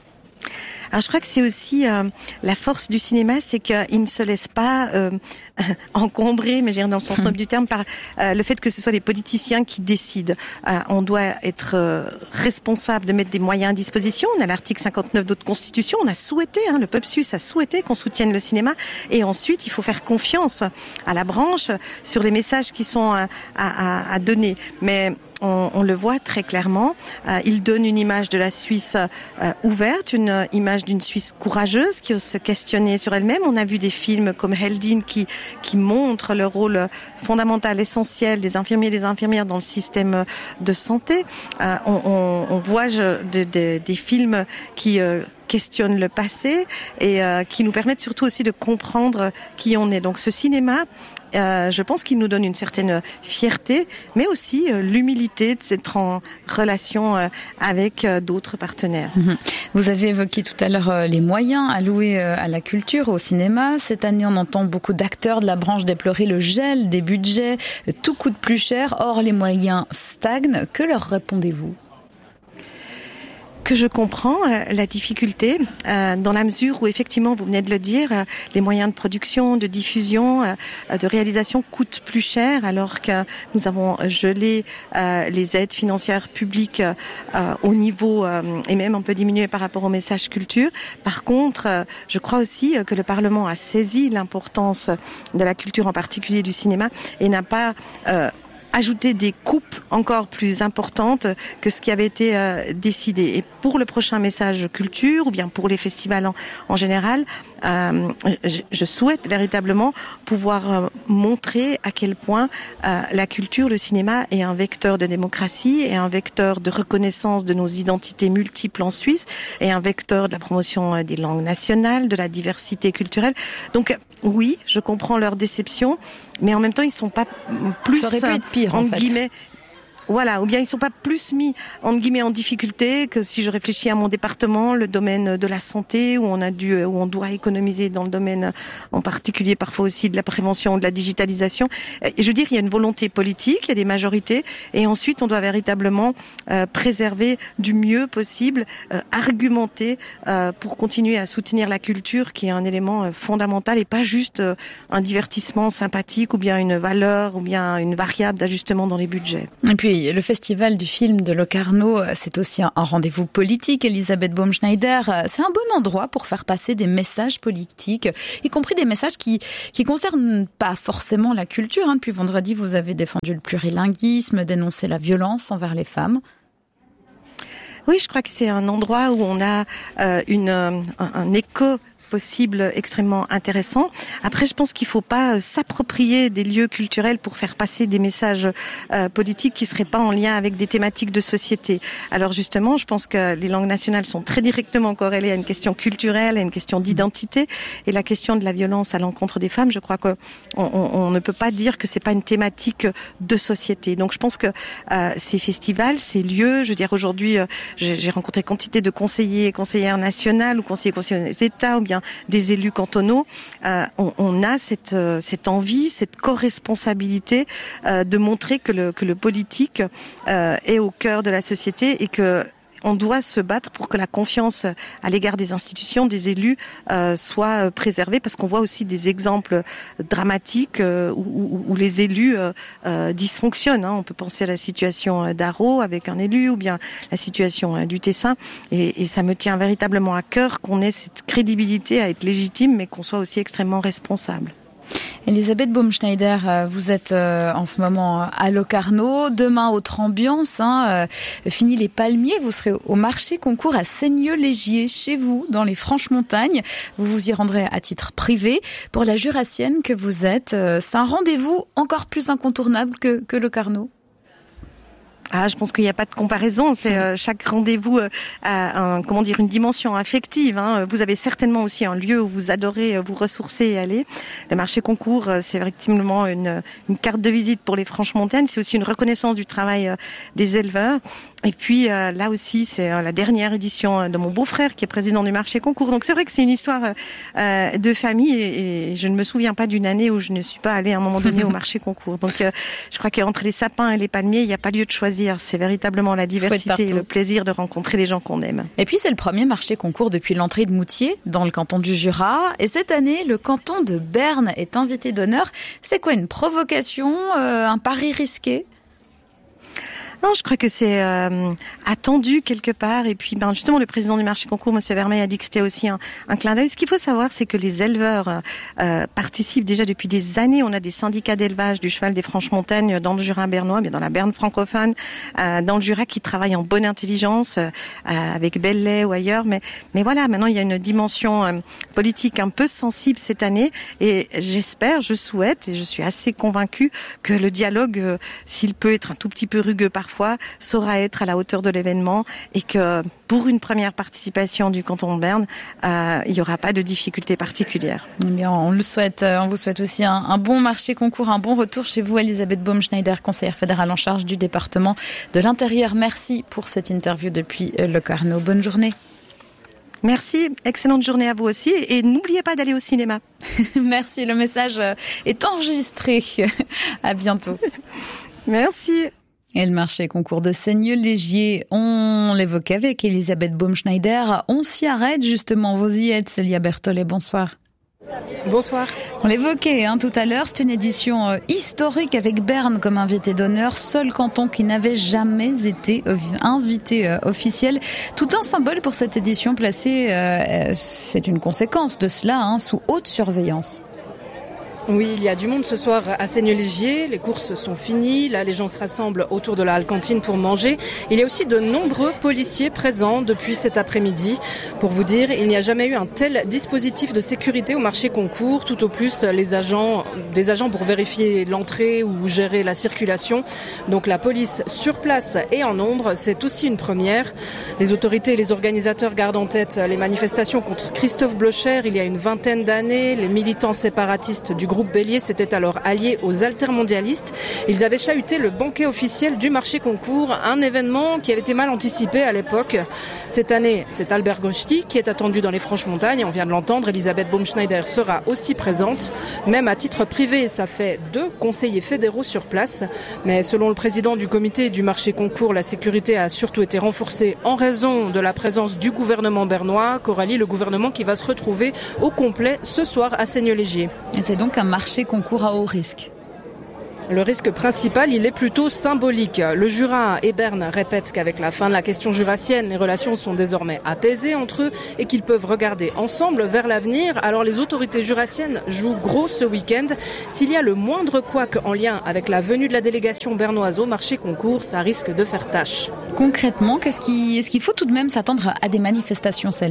Alors je crois que c'est aussi euh, la force du cinéma, c'est qu'il ne se laisse pas euh, encombrer, mais je dirais dans le sens noble du terme, par euh, le fait que ce soit les politiciens qui décident. Euh, on doit être euh, responsable de mettre des moyens à disposition. On a l'article cinquante-neuf de notre Constitution, on a souhaité, hein, le peuple suisse a souhaité qu'on soutienne le cinéma. Et ensuite, il faut faire confiance à la branche sur les messages qui sont à, à, à donner. Mais On, on le voit très clairement. Euh, il donne une image de la Suisse euh, ouverte, une euh, image d'une Suisse courageuse qui ose se questionner sur elle-même. On a vu des films comme Heldin qui qui montrent le rôle fondamental, essentiel des infirmiers et des infirmières dans le système de santé. Euh, on, on, on voit je, de, de, des films qui euh, questionnent le passé et euh, qui nous permettent surtout aussi de comprendre qui on est. Donc ce cinéma, Euh, je pense qu'il nous donne une certaine fierté, mais aussi euh, l'humilité de s'être en relation euh, avec euh, d'autres partenaires. Mmh. Vous avez évoqué tout à l'heure euh, les moyens alloués euh, à la culture, au cinéma. Cette année, on entend beaucoup d'acteurs de la branche déplorer le gel des budgets. Tout coûte plus cher, or les moyens stagnent. Que leur répondez-vous ? Que je comprends euh, la difficulté euh, dans la mesure où effectivement vous venez de le dire, euh, les moyens de production, de diffusion, euh, de réalisation coûtent plus cher alors que nous avons gelé euh, les aides financières publiques euh, au niveau euh, et même un peu diminué par rapport au message culture. Par contre, euh, je crois aussi euh, que le Parlement a saisi l'importance de la culture, en particulier du cinéma, et n'a pas euh, ajouter des coupes encore plus importantes que ce qui avait été euh, décidé. Et pour le prochain message culture, ou bien pour les festivals en, en général, euh, je, je souhaite véritablement pouvoir euh, montrer à quel point euh, la culture, le cinéma est un vecteur de démocratie et un vecteur de reconnaissance de nos identités multiples en Suisse et un vecteur de la promotion des langues nationales, de la diversité culturelle. Donc oui, je comprends leur déception, mais en même temps, ils sont pas plus, ça aurait pu être pire, en, en fait. guillemets, Voilà, ou bien ils sont pas plus mis entre guillemets en difficulté que si je réfléchis à mon département, le domaine de la santé, où on a dû, où on doit économiser dans le domaine, en particulier parfois aussi de la prévention, de la digitalisation. Et je veux dire, il y a une volonté politique, il y a des majorités, et ensuite on doit véritablement euh, préserver du mieux possible, euh, argumenter euh, pour continuer à soutenir la culture, qui est un élément euh, fondamental et pas juste euh, un divertissement sympathique ou bien une valeur ou bien une variable d'ajustement dans les budgets. Et puis le festival du film de Locarno, c'est aussi un rendez-vous politique. Elisabeth Baumschneider, c'est un bon endroit pour faire passer des messages politiques, y compris des messages qui qui concernent pas forcément la culture. Hein. Depuis vendredi, vous avez défendu le plurilinguisme, dénoncé la violence envers les femmes. Oui, je crois que c'est un endroit où on a euh, une un, un écho possible extrêmement intéressant. Après, je pense qu'il faut pas s'approprier des lieux culturels pour faire passer des messages euh, politiques qui seraient pas en lien avec des thématiques de société. Alors justement, je pense que les langues nationales sont très directement corrélées à une question culturelle, à une question d'identité, et la question de la violence à l'encontre des femmes, je crois que on, on, on ne peut pas dire que c'est pas une thématique de société. Donc je pense que euh, ces festivals, ces lieux, je veux dire aujourd'hui, euh, j'ai, j'ai rencontré quantité de conseillers et conseillères nationales ou conseillers conseillers des États ou bien des élus cantonaux, euh, on, on a cette, euh, cette envie, cette co-responsabilité euh, de montrer que le, que le politique euh, est au cœur de la société et que on doit se battre pour que la confiance à l'égard des institutions, des élus, euh, soit préservée, parce qu'on voit aussi des exemples dramatiques euh, où, où, où les élus euh, euh, dysfonctionnent. Hein. On peut penser à la situation d'Arreau avec un élu, ou bien la situation euh, du Tessin. Et, et ça me tient véritablement à cœur qu'on ait cette crédibilité à être légitime, mais qu'on soit aussi extrêmement responsable. Elisabeth Baumschneider, vous êtes en ce moment à Locarno. Demain, autre ambiance. Hein, fini les palmiers, vous serez au marché concours à Seigneux-Légier, chez vous, dans les Franches-Montagnes. Vous vous y rendrez à titre privé. Pour la Jurassienne que vous êtes, c'est un rendez-vous encore plus incontournable que, que Locarno. Ah, je pense qu'il n'y a pas de comparaison. C'est euh, chaque rendez-vous euh, a un, comment dire, une dimension affective. Hein. Vous avez certainement aussi un lieu où vous adorez vous ressourcer et aller. Le marché concours, c'est effectivement une, une carte de visite pour les Franches-Montagnes. C'est aussi une reconnaissance du travail euh, des éleveurs. Et puis euh, là aussi, c'est euh, la dernière édition de mon beau-frère qui est président du marché concours. Donc c'est vrai que c'est une histoire euh, de famille et, et je ne me souviens pas d'une année où je ne suis pas allée à un moment donné au marché concours. Donc euh, je crois qu'entre les sapins et les palmiers, il n'y a pas lieu de choisir. C'est véritablement la diversité et le plaisir de rencontrer les gens qu'on aime. Et puis c'est le premier marché concours depuis l'entrée de Moutier dans le canton du Jura. Et cette année, le canton de Berne est invité d'honneur. C'est quoi, une provocation, euh, un pari risqué ? Non, je crois que c'est euh, attendu quelque part. Et puis, ben justement, le président du marché concours, Monsieur Vermeil, a dit que c'était aussi un, un clin d'œil. Ce qu'il faut savoir, c'est que les éleveurs euh, participent déjà depuis des années. On a des syndicats d'élevage du cheval des Franches-Montagnes dans le Jura bernois, bien dans la Berne francophone, euh, dans le Jura, qui travaillent en bonne intelligence euh, avec Belley ou ailleurs. Mais, mais voilà, maintenant il y a une dimension euh, politique un peu sensible cette année. Et j'espère, je souhaite, et je suis assez convaincue que le dialogue, euh, s'il peut être un tout petit peu rugueux parfois, fois saura être à la hauteur de l'événement et que pour une première participation du canton de Berne, euh, il n'y aura pas de difficultés particulières. Eh bien, on le souhaite. On vous souhaite aussi un, un bon marché concours, un bon retour chez vous, Elisabeth Baumschneider, conseillère fédérale en charge du département de l'Intérieur. Merci pour cette interview depuis Locarno. Bonne journée. Merci, excellente journée à vous aussi et n'oubliez pas d'aller au cinéma. Merci, le message est enregistré. À bientôt. Merci. Et le marché concours de Seigneux-Légier, on l'évoquait avec Elisabeth Baumschneider. On s'y arrête justement, vous y êtes, Célia Berthollet, bonsoir. Bonsoir. On l'évoquait hein, tout à l'heure, c'est une édition euh, historique avec Berne comme invité d'honneur, seul canton qui n'avait jamais été euh, invité euh, officiel. Tout un symbole pour cette édition placée, euh, c'est une conséquence de cela, hein, sous haute surveillance. Oui, il y a du monde ce soir à Seigneux-Légier. Les courses sont finies. Là, les gens se rassemblent autour de la halle cantine pour manger. Il y a aussi de nombreux policiers présents depuis cet après-midi. Pour vous dire, il n'y a jamais eu un tel dispositif de sécurité au marché concours. Tout au plus, les agents, des agents pour vérifier l'entrée ou gérer la circulation. Donc la police sur place et en nombre, c'est aussi une première. Les autorités et les organisateurs gardent en tête les manifestations contre Christophe Blocher il y a une vingtaine d'années. Les militants séparatistes du groupe Bélier s'était alors allié aux altermondialistes. Ils avaient chahuté le banquet officiel du marché concours, un événement qui avait été mal anticipé à l'époque. Cette année, c'est Albert Ghosty qui est attendu dans les Franches-Montagnes. On vient de l'entendre, Elisabeth Baumschneider sera aussi présente. Même à titre privé, ça fait deux conseillers fédéraux sur place. Mais selon le président du comité du marché concours, la sécurité a surtout été renforcée en raison de la présence du gouvernement bernois. Coralie, le gouvernement qui va se retrouver au complet ce soir à Seigneux-Légier. Et c'est donc un marché concours à haut risque. Le risque principal, il est plutôt symbolique. Le Jura et Berne répètent qu'avec la fin de la question jurassienne, les relations sont désormais apaisées entre eux et qu'ils peuvent regarder ensemble vers l'avenir. Alors les autorités jurassiennes jouent gros ce week-end. S'il y a le moindre couac en lien avec la venue de la délégation bernoise au marché concours, ça risque de faire tâche. Concrètement, qu'est-ce qui, est-ce qu'il faut tout de même s'attendre à des manifestations, Célia ?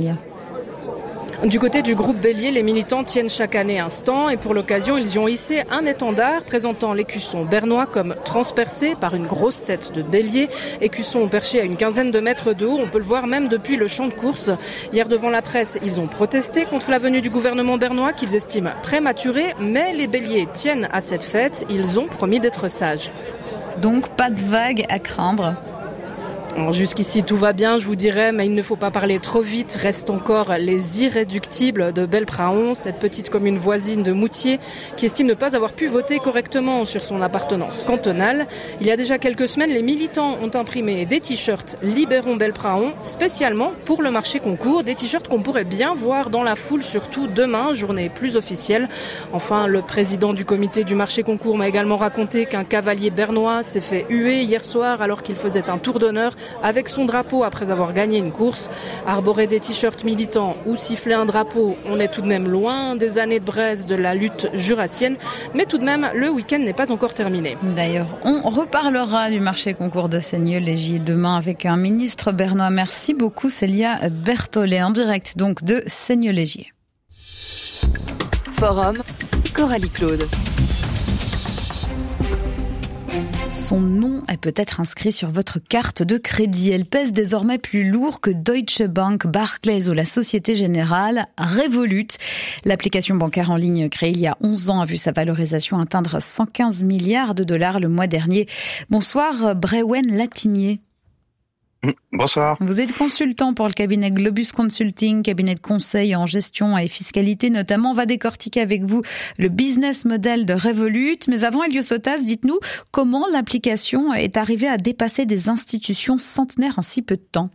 Du côté du groupe Bélier, les militants tiennent chaque année un stand et pour l'occasion, ils y ont hissé un étendard présentant l'écusson bernois comme transpercé par une grosse tête de bélier. Écusson perché à une quinzaine de mètres de haut, on peut le voir même depuis le champ de course. Hier devant la presse, ils ont protesté contre la venue du gouvernement bernois qu'ils estiment prématurée, mais les béliers tiennent à cette fête, ils ont promis d'être sages. Donc pas de vague à craindre. Alors jusqu'ici tout va bien, je vous dirais, mais il ne faut pas parler trop vite. Restent encore les irréductibles de Belpraon, cette petite commune voisine de Moutier, qui estime ne pas avoir pu voter correctement sur son appartenance cantonale. Il y a déjà quelques semaines, les militants ont imprimé des t-shirts Libérons Belpraon, spécialement pour le marché concours, des t-shirts qu'on pourrait bien voir dans la foule, surtout demain, journée plus officielle. Enfin, le président du comité du marché concours m'a également raconté qu'un cavalier bernois s'est fait huer hier soir alors qu'il faisait un tour d'honneur avec son drapeau après avoir gagné une course. Arborer des t-shirts militants ou siffler un drapeau, on est tout de même loin des années de braise de la lutte jurassienne, mais tout de même, le week-end n'est pas encore terminé. D'ailleurs, on reparlera du marché concours de Seigneux-Légier demain avec un ministre bernois. Merci beaucoup Célia Berthollet, en direct donc de Seigneux-Légier. Forum, Coralie Claude. Son nom est peut-être inscrit sur votre carte de crédit. Elle pèse désormais plus lourd que Deutsche Bank, Barclays ou la Société Générale. Revolut, l'application bancaire en ligne créée il y a onze ans, a vu sa valorisation atteindre cent quinze milliards de dollars le mois dernier. Bonsoir Brewen Latimier. Bonsoir. Vous êtes consultant pour le cabinet Globus Consulting, cabinet de conseil en gestion et fiscalité notamment. On va décortiquer avec vous le business model de Revolut. Mais avant, Elio Sotas, dites-nous comment l'application est arrivée à dépasser des institutions centenaires en si peu de temps.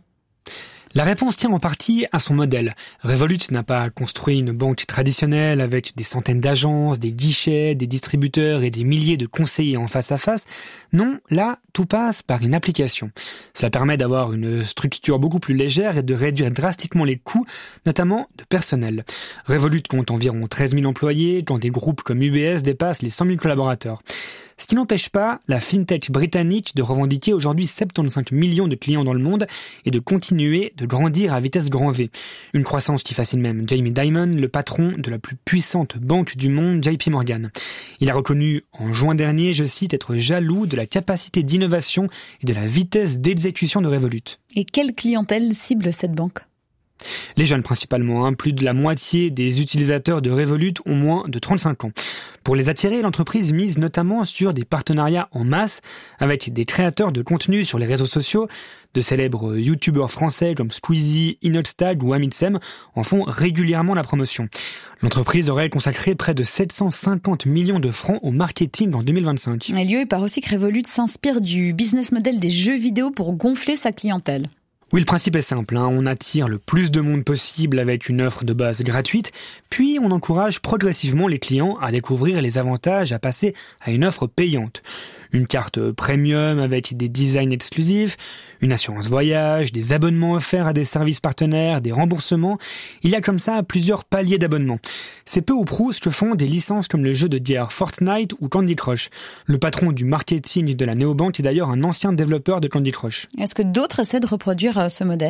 La réponse tient en partie à son modèle. Revolut n'a pas construit une banque traditionnelle avec des centaines d'agences, des guichets, des distributeurs et des milliers de conseillers en face à face. Non, là, tout passe par une application. Cela permet d'avoir une structure beaucoup plus légère et de réduire drastiquement les coûts, notamment de personnel. Revolut compte environ treize mille employés, quand des groupes comme U B S dépassent les cent mille collaborateurs. Ce qui n'empêche pas la fintech britannique de revendiquer aujourd'hui soixante-quinze millions de clients dans le monde et de continuer de grandir à vitesse grand V. Une croissance qui fascine même Jamie Dimon, le patron de la plus puissante banque du monde, J P Morgan. Il a reconnu en juin dernier, je cite, être jaloux de la capacité d'innovation et de la vitesse d'exécution de Revolut. Et quelle clientèle cible cette banque ? Les jeunes principalement, hein. Plus de la moitié des utilisateurs de Revolut ont moins de trente-cinq ans. Pour les attirer, l'entreprise mise notamment sur des partenariats en masse avec des créateurs de contenu sur les réseaux sociaux. De célèbres youtubeurs français comme Squeezie, Inolstag ou Amitsem en font régulièrement la promotion. L'entreprise aurait consacré près de sept cent cinquante millions de francs au marketing en deux mille vingt-cinq. Elio, il paraît aussi que Revolut s'inspire du business model des jeux vidéo pour gonfler sa clientèle. Oui, le principe est simple, hein. On attire le plus de monde possible avec une offre de base gratuite, puis on encourage progressivement les clients à découvrir les avantages à passer à une offre payante. Une carte premium avec des designs exclusifs, une assurance voyage, des abonnements offerts à des services partenaires, des remboursements. Il y a comme ça plusieurs paliers d'abonnements. C'est peu ou prou ce que font des licences comme le jeu de guerre Fortnite ou Candy Crush. Le patron du marketing de la néobanque est d'ailleurs un ancien développeur de Candy Crush. Est-ce que d'autres essaient de reproduire ce modèle ?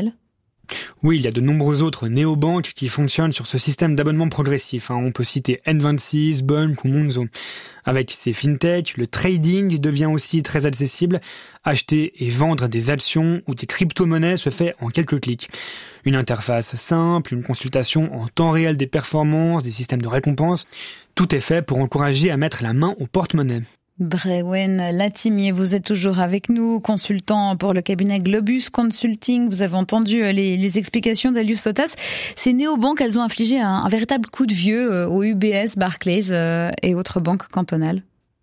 Oui, il y a de nombreux autres néobanques qui fonctionnent sur ce système d'abonnement progressif. On peut citer N vingt-six, Bunq ou Monzo. Avec ces fintech, le trading devient aussi très accessible. Acheter et vendre des actions ou des crypto-monnaies se fait en quelques clics. Une interface simple, une consultation en temps réel des performances, des systèmes de récompense. Tout est fait pour encourager à mettre la main au porte-monnaie. Brewen Latimier, vous êtes toujours avec nous, consultant pour le cabinet Globus Consulting. Vous avez entendu les, les explications d'Alius Sotas. Ces néobanques, elles ont infligé un, un véritable coup de vieux aux U B S, Barclays euh, et autres banques cantonales.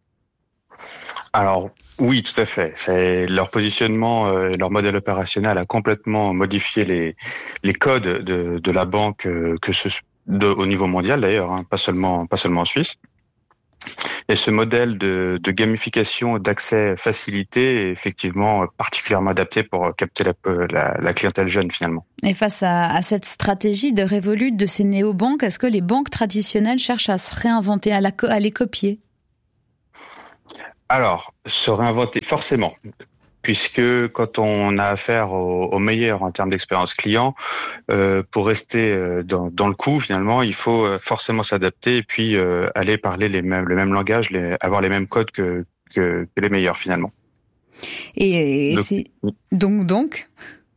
Alors oui, tout à fait. C'est leur positionnement, euh, leur modèle opérationnel a complètement modifié les les codes de, de la banque, euh, que ce de, au niveau mondial d'ailleurs, hein, pas seulement pas seulement en Suisse. Et ce modèle de, de gamification, d'accès facilité est effectivement particulièrement adapté pour capter la, la, la clientèle jeune finalement. Et face à, à cette stratégie de Revolut de ces néobanques, est-ce que les banques traditionnelles cherchent à se réinventer, à, la, à les copier ? Alors, se réinventer forcément. Puisque quand on a affaire au, au meilleur en termes d'expérience client, euh, pour rester dans, dans le coup finalement, il faut forcément s'adapter et puis euh, aller parler les mêmes, le même langage, les, avoir les mêmes codes que, que, que les meilleurs finalement. Et, et donc, c'est donc donc.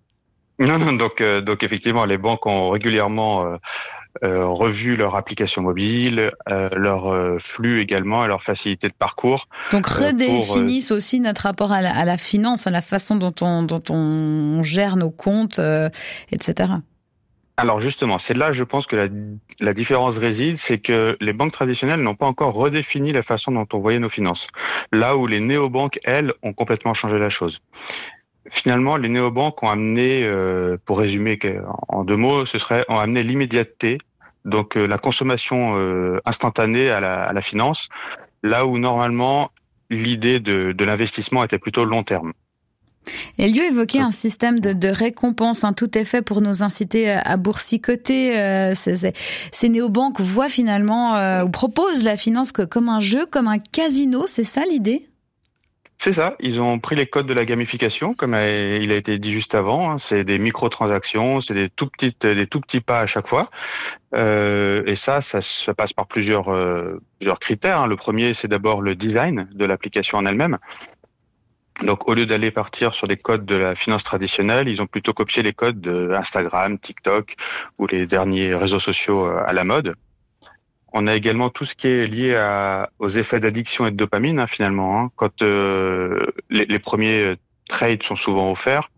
Non non donc euh, donc effectivement les banques ont régulièrement euh, Euh, revu leur application mobile, euh, leur euh, flux également et leur facilité de parcours. Donc redéfinissent euh, euh, aussi notre rapport à la, à la finance, à la façon dont on, dont on gère nos comptes, euh, et cetera. Alors justement, c'est là je pense que la, la différence réside, c'est que les banques traditionnelles n'ont pas encore redéfini la façon dont on voyait nos finances. Là où les néobanques, elles, ont complètement changé la chose. Finalement, les néobanques ont amené, euh, pour résumer en deux mots, ce serait ont amené l'immédiateté, donc euh, la consommation euh, instantanée à la, à la finance, là où normalement l'idée de, de l'investissement était plutôt long terme. Elio évoquait un système de, de récompense, hein, tout est fait pour nous inciter à boursicoter. Euh, c'est, c'est, ces néobanques voient finalement euh, ou proposent la finance que, comme un jeu, comme un casino, c'est ça l'idée ? C'est ça, ils ont pris les codes de la gamification, comme il a été dit juste avant. Hein. C'est des microtransactions, c'est des tout petites, des tout petits pas à chaque fois. Euh, et ça, ça, ça passe par plusieurs, euh, plusieurs critères. Hein. Le premier, c'est d'abord le design de l'application en elle-même. Donc, au lieu d'aller partir sur des codes de la finance traditionnelle, ils ont plutôt copié les codes de Instagram, TikTok ou les derniers réseaux sociaux à la mode. On a également tout ce qui est lié à, aux effets d'addiction et de dopamine, hein, finalement. Hein. Quand euh, les, les premiers trades sont souvent offerts,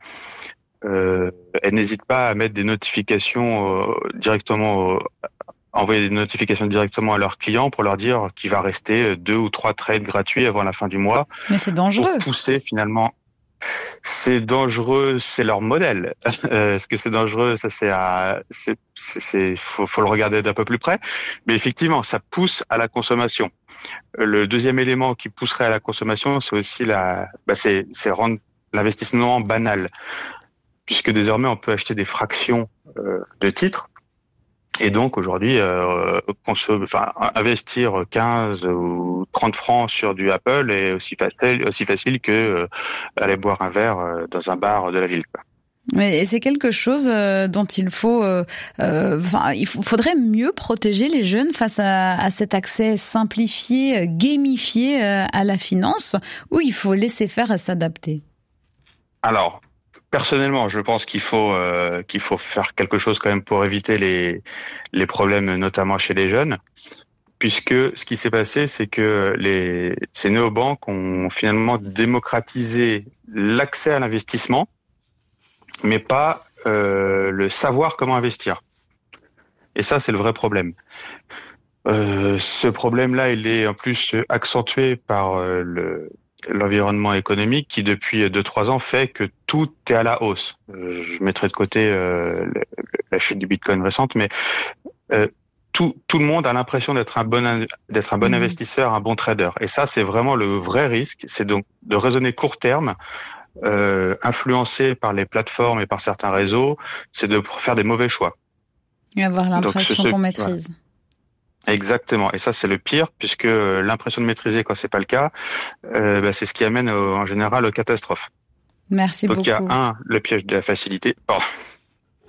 euh, elles n'hésitent pas à mettre des notifications euh, directement, euh, envoyer des notifications directement à leurs clients pour leur dire qu'il va rester deux ou trois trades gratuits avant la fin du mois. Mais c'est dangereux. Pour pousser finalement. C'est dangereux, c'est leur modèle. Euh, Est-ce que c'est dangereux? Ça, c'est à, c'est, c'est, faut, faut le regarder d'un peu plus près. Mais effectivement, ça pousse à la consommation. Le deuxième élément qui pousserait à la consommation, c'est aussi la, bah, c'est, c'est rendre l'investissement banal, puisque désormais on peut acheter des fractions euh, de titres. Et donc aujourd'hui, euh, enfin, investir quinze ou trente francs sur du Apple est aussi facile, aussi facile que euh, aller boire un verre euh, dans un bar de la ville, quoi. Mais c'est quelque chose euh, dont il faut, euh, euh, enfin, il faudrait mieux protéger les jeunes face à, à cet accès simplifié, gamifié euh, à la finance, où il faut laisser faire et s'adapter. Alors. Personnellement, je pense qu'il faut euh, qu'il faut faire quelque chose quand même pour éviter les les problèmes, notamment chez les jeunes, puisque ce qui s'est passé, c'est que les ces néobanques ont finalement démocratisé l'accès à l'investissement, mais pas euh, le savoir comment investir. Et ça, c'est le vrai problème. Euh, ce problème-là, il est en plus accentué par euh, le l'environnement économique qui depuis deux trois ans fait que tout est à la hausse. Je mettrai de côté euh, la chute du Bitcoin récente, mais euh, tout tout le monde a l'impression d'être un bon d'être un bon mmh. investisseur, un bon trader. Et ça, c'est vraiment le vrai risque, c'est donc de raisonner court terme, euh, influencé par les plateformes et par certains réseaux, c'est de faire des mauvais choix. Et avoir l'impression qu'on maîtrise. Voilà. Exactement, et ça c'est le pire, puisque l'impression de maîtriser quand c'est pas le cas, euh, bah, c'est ce qui amène au, en général aux catastrophes. Merci Donc, beaucoup. Donc il y a un, le piège de la facilité. Pardon.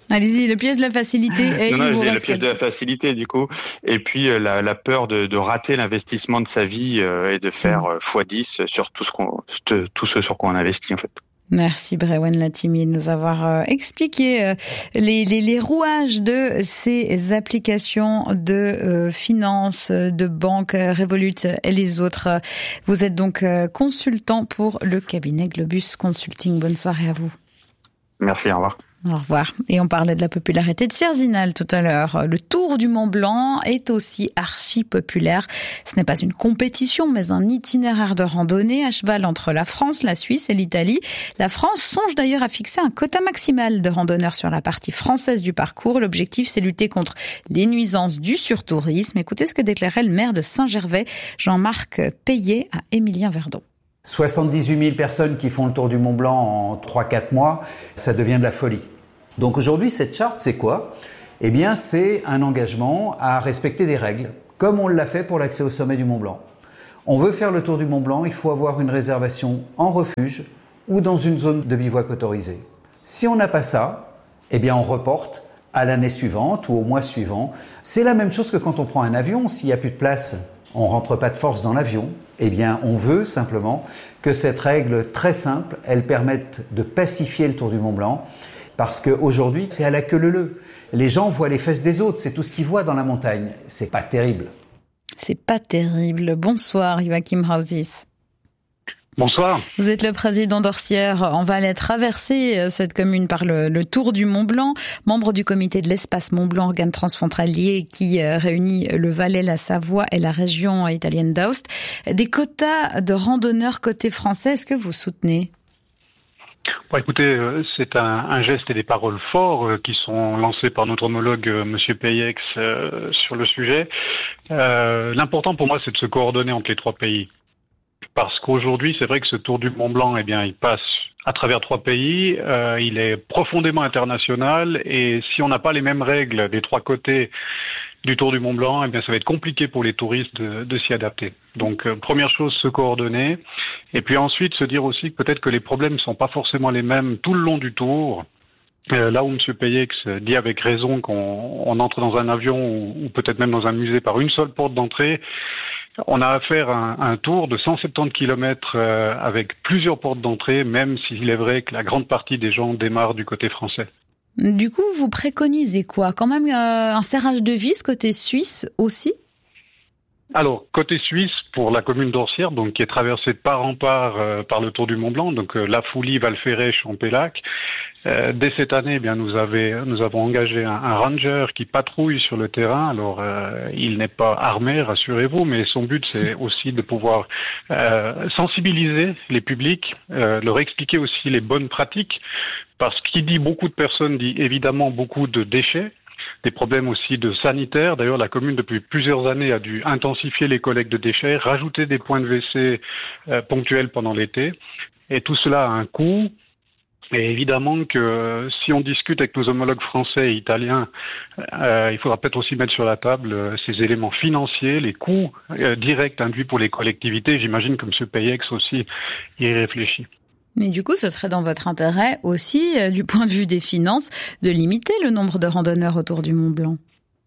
Allez-y, le piège de la facilité. Et non, non, il je vous dis le reste piège de la facilité, du coup. Et puis, euh, la, la peur de, de rater l'investissement de sa vie euh, et de faire euh, fois dix sur tout ce qu'on, tout ce sur quoi on investit, en fait. Merci Brewen Latimi de nous avoir euh, expliqué euh, les, les, les rouages de ces applications de euh, finances, de banque, euh, Revolut et les autres. Vous êtes donc euh, consultant pour le cabinet Globus Consulting. Bonne soirée à vous. Merci, au revoir. Au revoir. Et on parlait de la popularité de Sierzinal tout à l'heure. Le Tour du Mont Blanc est aussi archi populaire. Ce n'est pas une compétition, mais un itinéraire de randonnée à cheval entre la France, la Suisse et l'Italie. La France songe d'ailleurs à fixer un quota maximal de randonneurs sur la partie française du parcours. L'objectif, c'est lutter contre les nuisances du surtourisme. Écoutez ce que déclarait le maire de Saint-Gervais, Jean-Marc Payet, à Émilien Verdon. soixante-dix-huit mille personnes qui font le Tour du Mont Blanc en trois quatre mois, ça devient de la folie. Donc aujourd'hui, cette charte, c'est quoi ? Eh bien, c'est un engagement à respecter des règles, comme on l'a fait pour l'accès au sommet du Mont Blanc. On veut faire le Tour du Mont Blanc, il faut avoir une réservation en refuge ou dans une zone de bivouac autorisée. Si on n'a pas ça, eh bien on reporte à l'année suivante ou au mois suivant. C'est la même chose que quand on prend un avion, s'il n'y a plus de place, on ne rentre pas de force dans l'avion. Eh bien, on veut simplement que cette règle très simple, elle permette de pacifier le Tour du Mont Blanc. Parce qu'aujourd'hui, c'est à la queue leu-leu. Les gens voient les fesses des autres, c'est tout ce qu'ils voient dans la montagne. C'est pas terrible. C'est pas terrible. Bonsoir, Joachim Hausis. Bonsoir. Vous êtes le président d'Orsières. On va aller traverser cette commune par le, le Tour du Mont Blanc, membre du comité de l'espace Mont Blanc, organe transfrontalier qui réunit le Valais, la Savoie et la région italienne d'Aoste. Des quotas de randonneurs côté français, est-ce que vous soutenez ? Bon, écoutez, c'est un, un geste et des paroles forts qui sont lancés par notre homologue Monsieur Payet euh, sur le sujet. Euh, l'important pour moi, c'est de se coordonner entre les trois pays. Parce qu'aujourd'hui, c'est vrai que ce Tour du Mont Blanc, eh bien, il passe à travers trois pays. Euh, il est profondément international et si on n'a pas les mêmes règles des trois côtés du Tour du Mont Blanc, eh bien, ça va être compliqué pour les touristes de, de s'y adapter. Donc, euh, première chose, se coordonner. Et puis ensuite, se dire aussi que peut-être que les problèmes ne sont pas forcément les mêmes tout le long du Tour. Euh, là où M. Payet dit avec raison qu'on on entre dans un avion ou, ou peut-être même dans un musée par une seule porte d'entrée, on a affaire à un, un tour de cent soixante-dix kilomètres euh, avec plusieurs portes d'entrée, même s'il est vrai que la grande partie des gens démarrent du côté français. Du coup, vous préconisez quoi ? Quand même euh, un serrage de vis côté suisse aussi ? Alors, côté suisse, pour la commune d'Orsières, donc qui est traversée de part en part euh, par le Tour du Mont Blanc, donc euh, La Foulie, Val-Ferret, Champélac. Euh, dès cette année, eh bien nous, avait, nous avons engagé un, un ranger qui patrouille sur le terrain. Alors, euh, il n'est pas armé, rassurez-vous, mais son but c'est aussi de pouvoir euh, sensibiliser les publics, euh, leur expliquer aussi les bonnes pratiques, parce qu'il dit beaucoup de personnes dit évidemment beaucoup de déchets. Des problèmes aussi de sanitaire. D'ailleurs, la commune, depuis plusieurs années, a dû intensifier les collectes de déchets, rajouter des points de W C euh, ponctuels pendant l'été. Et tout cela a un coût. Et évidemment que si on discute avec nos homologues français et italiens, euh, il faudra peut-être aussi mettre sur la table euh, ces éléments financiers, les coûts euh, directs induits pour les collectivités. J'imagine que M. Payet aussi y réfléchit. Mais du coup, ce serait dans votre intérêt aussi, euh, du point de vue des finances, de limiter le nombre de randonneurs autour du Mont Blanc.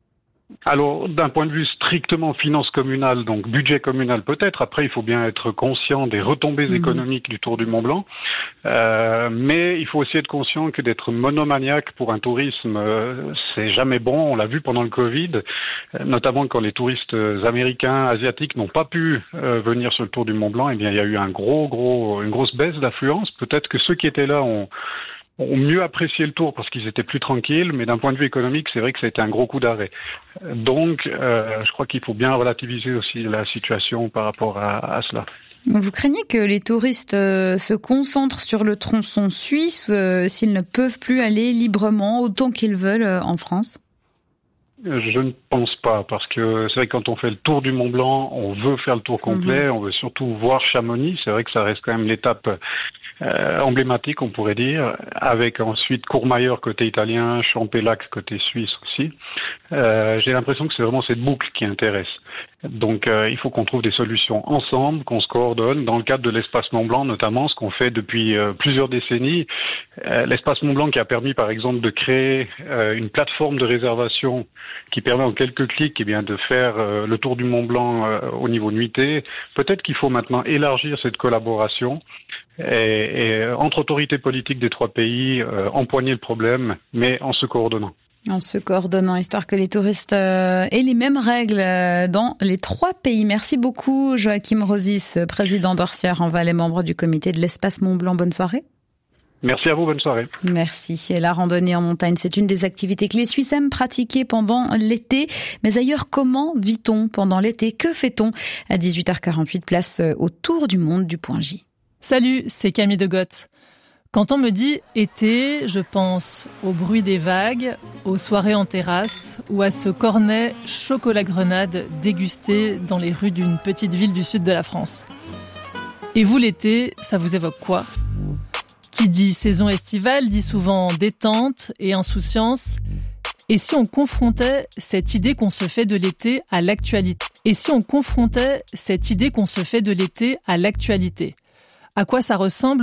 Alors, d'un point de vue strictement finance communale, donc budget communal peut-être, après il faut bien être conscient des retombées mmh. économiques du Tour du Mont Blanc, euh, mais il faut aussi être conscient que d'être monomaniaque pour un tourisme, euh, c'est jamais bon, on l'a vu pendant le Covid, euh, notamment quand les touristes américains, asiatiques n'ont pas pu euh, venir sur le Tour du Mont Blanc, eh bien il y a eu un gros, gros, une grosse baisse d'affluence, peut-être que ceux qui étaient là ont ont mieux apprécié le Tour parce qu'ils étaient plus tranquilles, mais d'un point de vue économique, c'est vrai que ça a été un gros coup d'arrêt. Donc, euh, je crois qu'il faut bien relativiser aussi la situation par rapport à, à cela. Vous craignez que les touristes euh, se concentrent sur le tronçon suisse euh, s'ils ne peuvent plus aller librement autant qu'ils veulent euh, en France ? Je ne pense pas, parce que c'est vrai que quand on fait le tour du Mont Blanc, on veut faire le tour complet, mmh. on veut surtout voir Chamonix. C'est vrai que ça reste quand même l'étape euh, emblématique, on pourrait dire, avec ensuite Courmayeur côté italien, Champélac côté suisse aussi. Euh, j'ai l'impression que c'est vraiment cette boucle qui intéresse. Donc euh, il faut qu'on trouve des solutions ensemble, qu'on se coordonne dans le cadre de l'espace Mont-Blanc notamment, ce qu'on fait depuis euh, plusieurs décennies. Euh, l'espace Mont-Blanc qui a permis par exemple de créer euh, une plateforme de réservation qui permet en quelques clics eh bien, de faire euh, le tour du Mont-Blanc euh, au niveau nuitée. Peut-être qu'il faut maintenant élargir cette collaboration et, et entre autorités politiques des trois pays, euh, empoigner le problème, mais en se coordonnant. En se coordonnant, histoire que les touristes euh, aient les mêmes règles euh, dans les trois pays. Merci beaucoup Joachim Rosis, président d'Orsières en Valais, membre du comité de l'espace Mont-Blanc. Bonne soirée. Merci à vous, bonne soirée. Merci. Et la randonnée en montagne, c'est une des activités que les Suisses aiment pratiquer pendant l'été. Mais ailleurs, comment vit-on pendant l'été? Que fait-on? À dix-huit heures quarante-huit, place au Tour du monde du Point J. Salut, c'est Camille de Goth. Quand on me dit été, je pense au bruit des vagues, aux soirées en terrasse ou à ce cornet chocolat grenade dégusté dans les rues d'une petite ville du sud de la France. Et vous, l'été, ça vous évoque quoi? Qui dit saison estivale dit souvent détente et insouciance. Et si on confrontait cette idée qu'on se fait de l'été à l'actualité? Et si on confrontait cette idée qu'on se fait de l'été à l'actualité? À quoi ça ressemble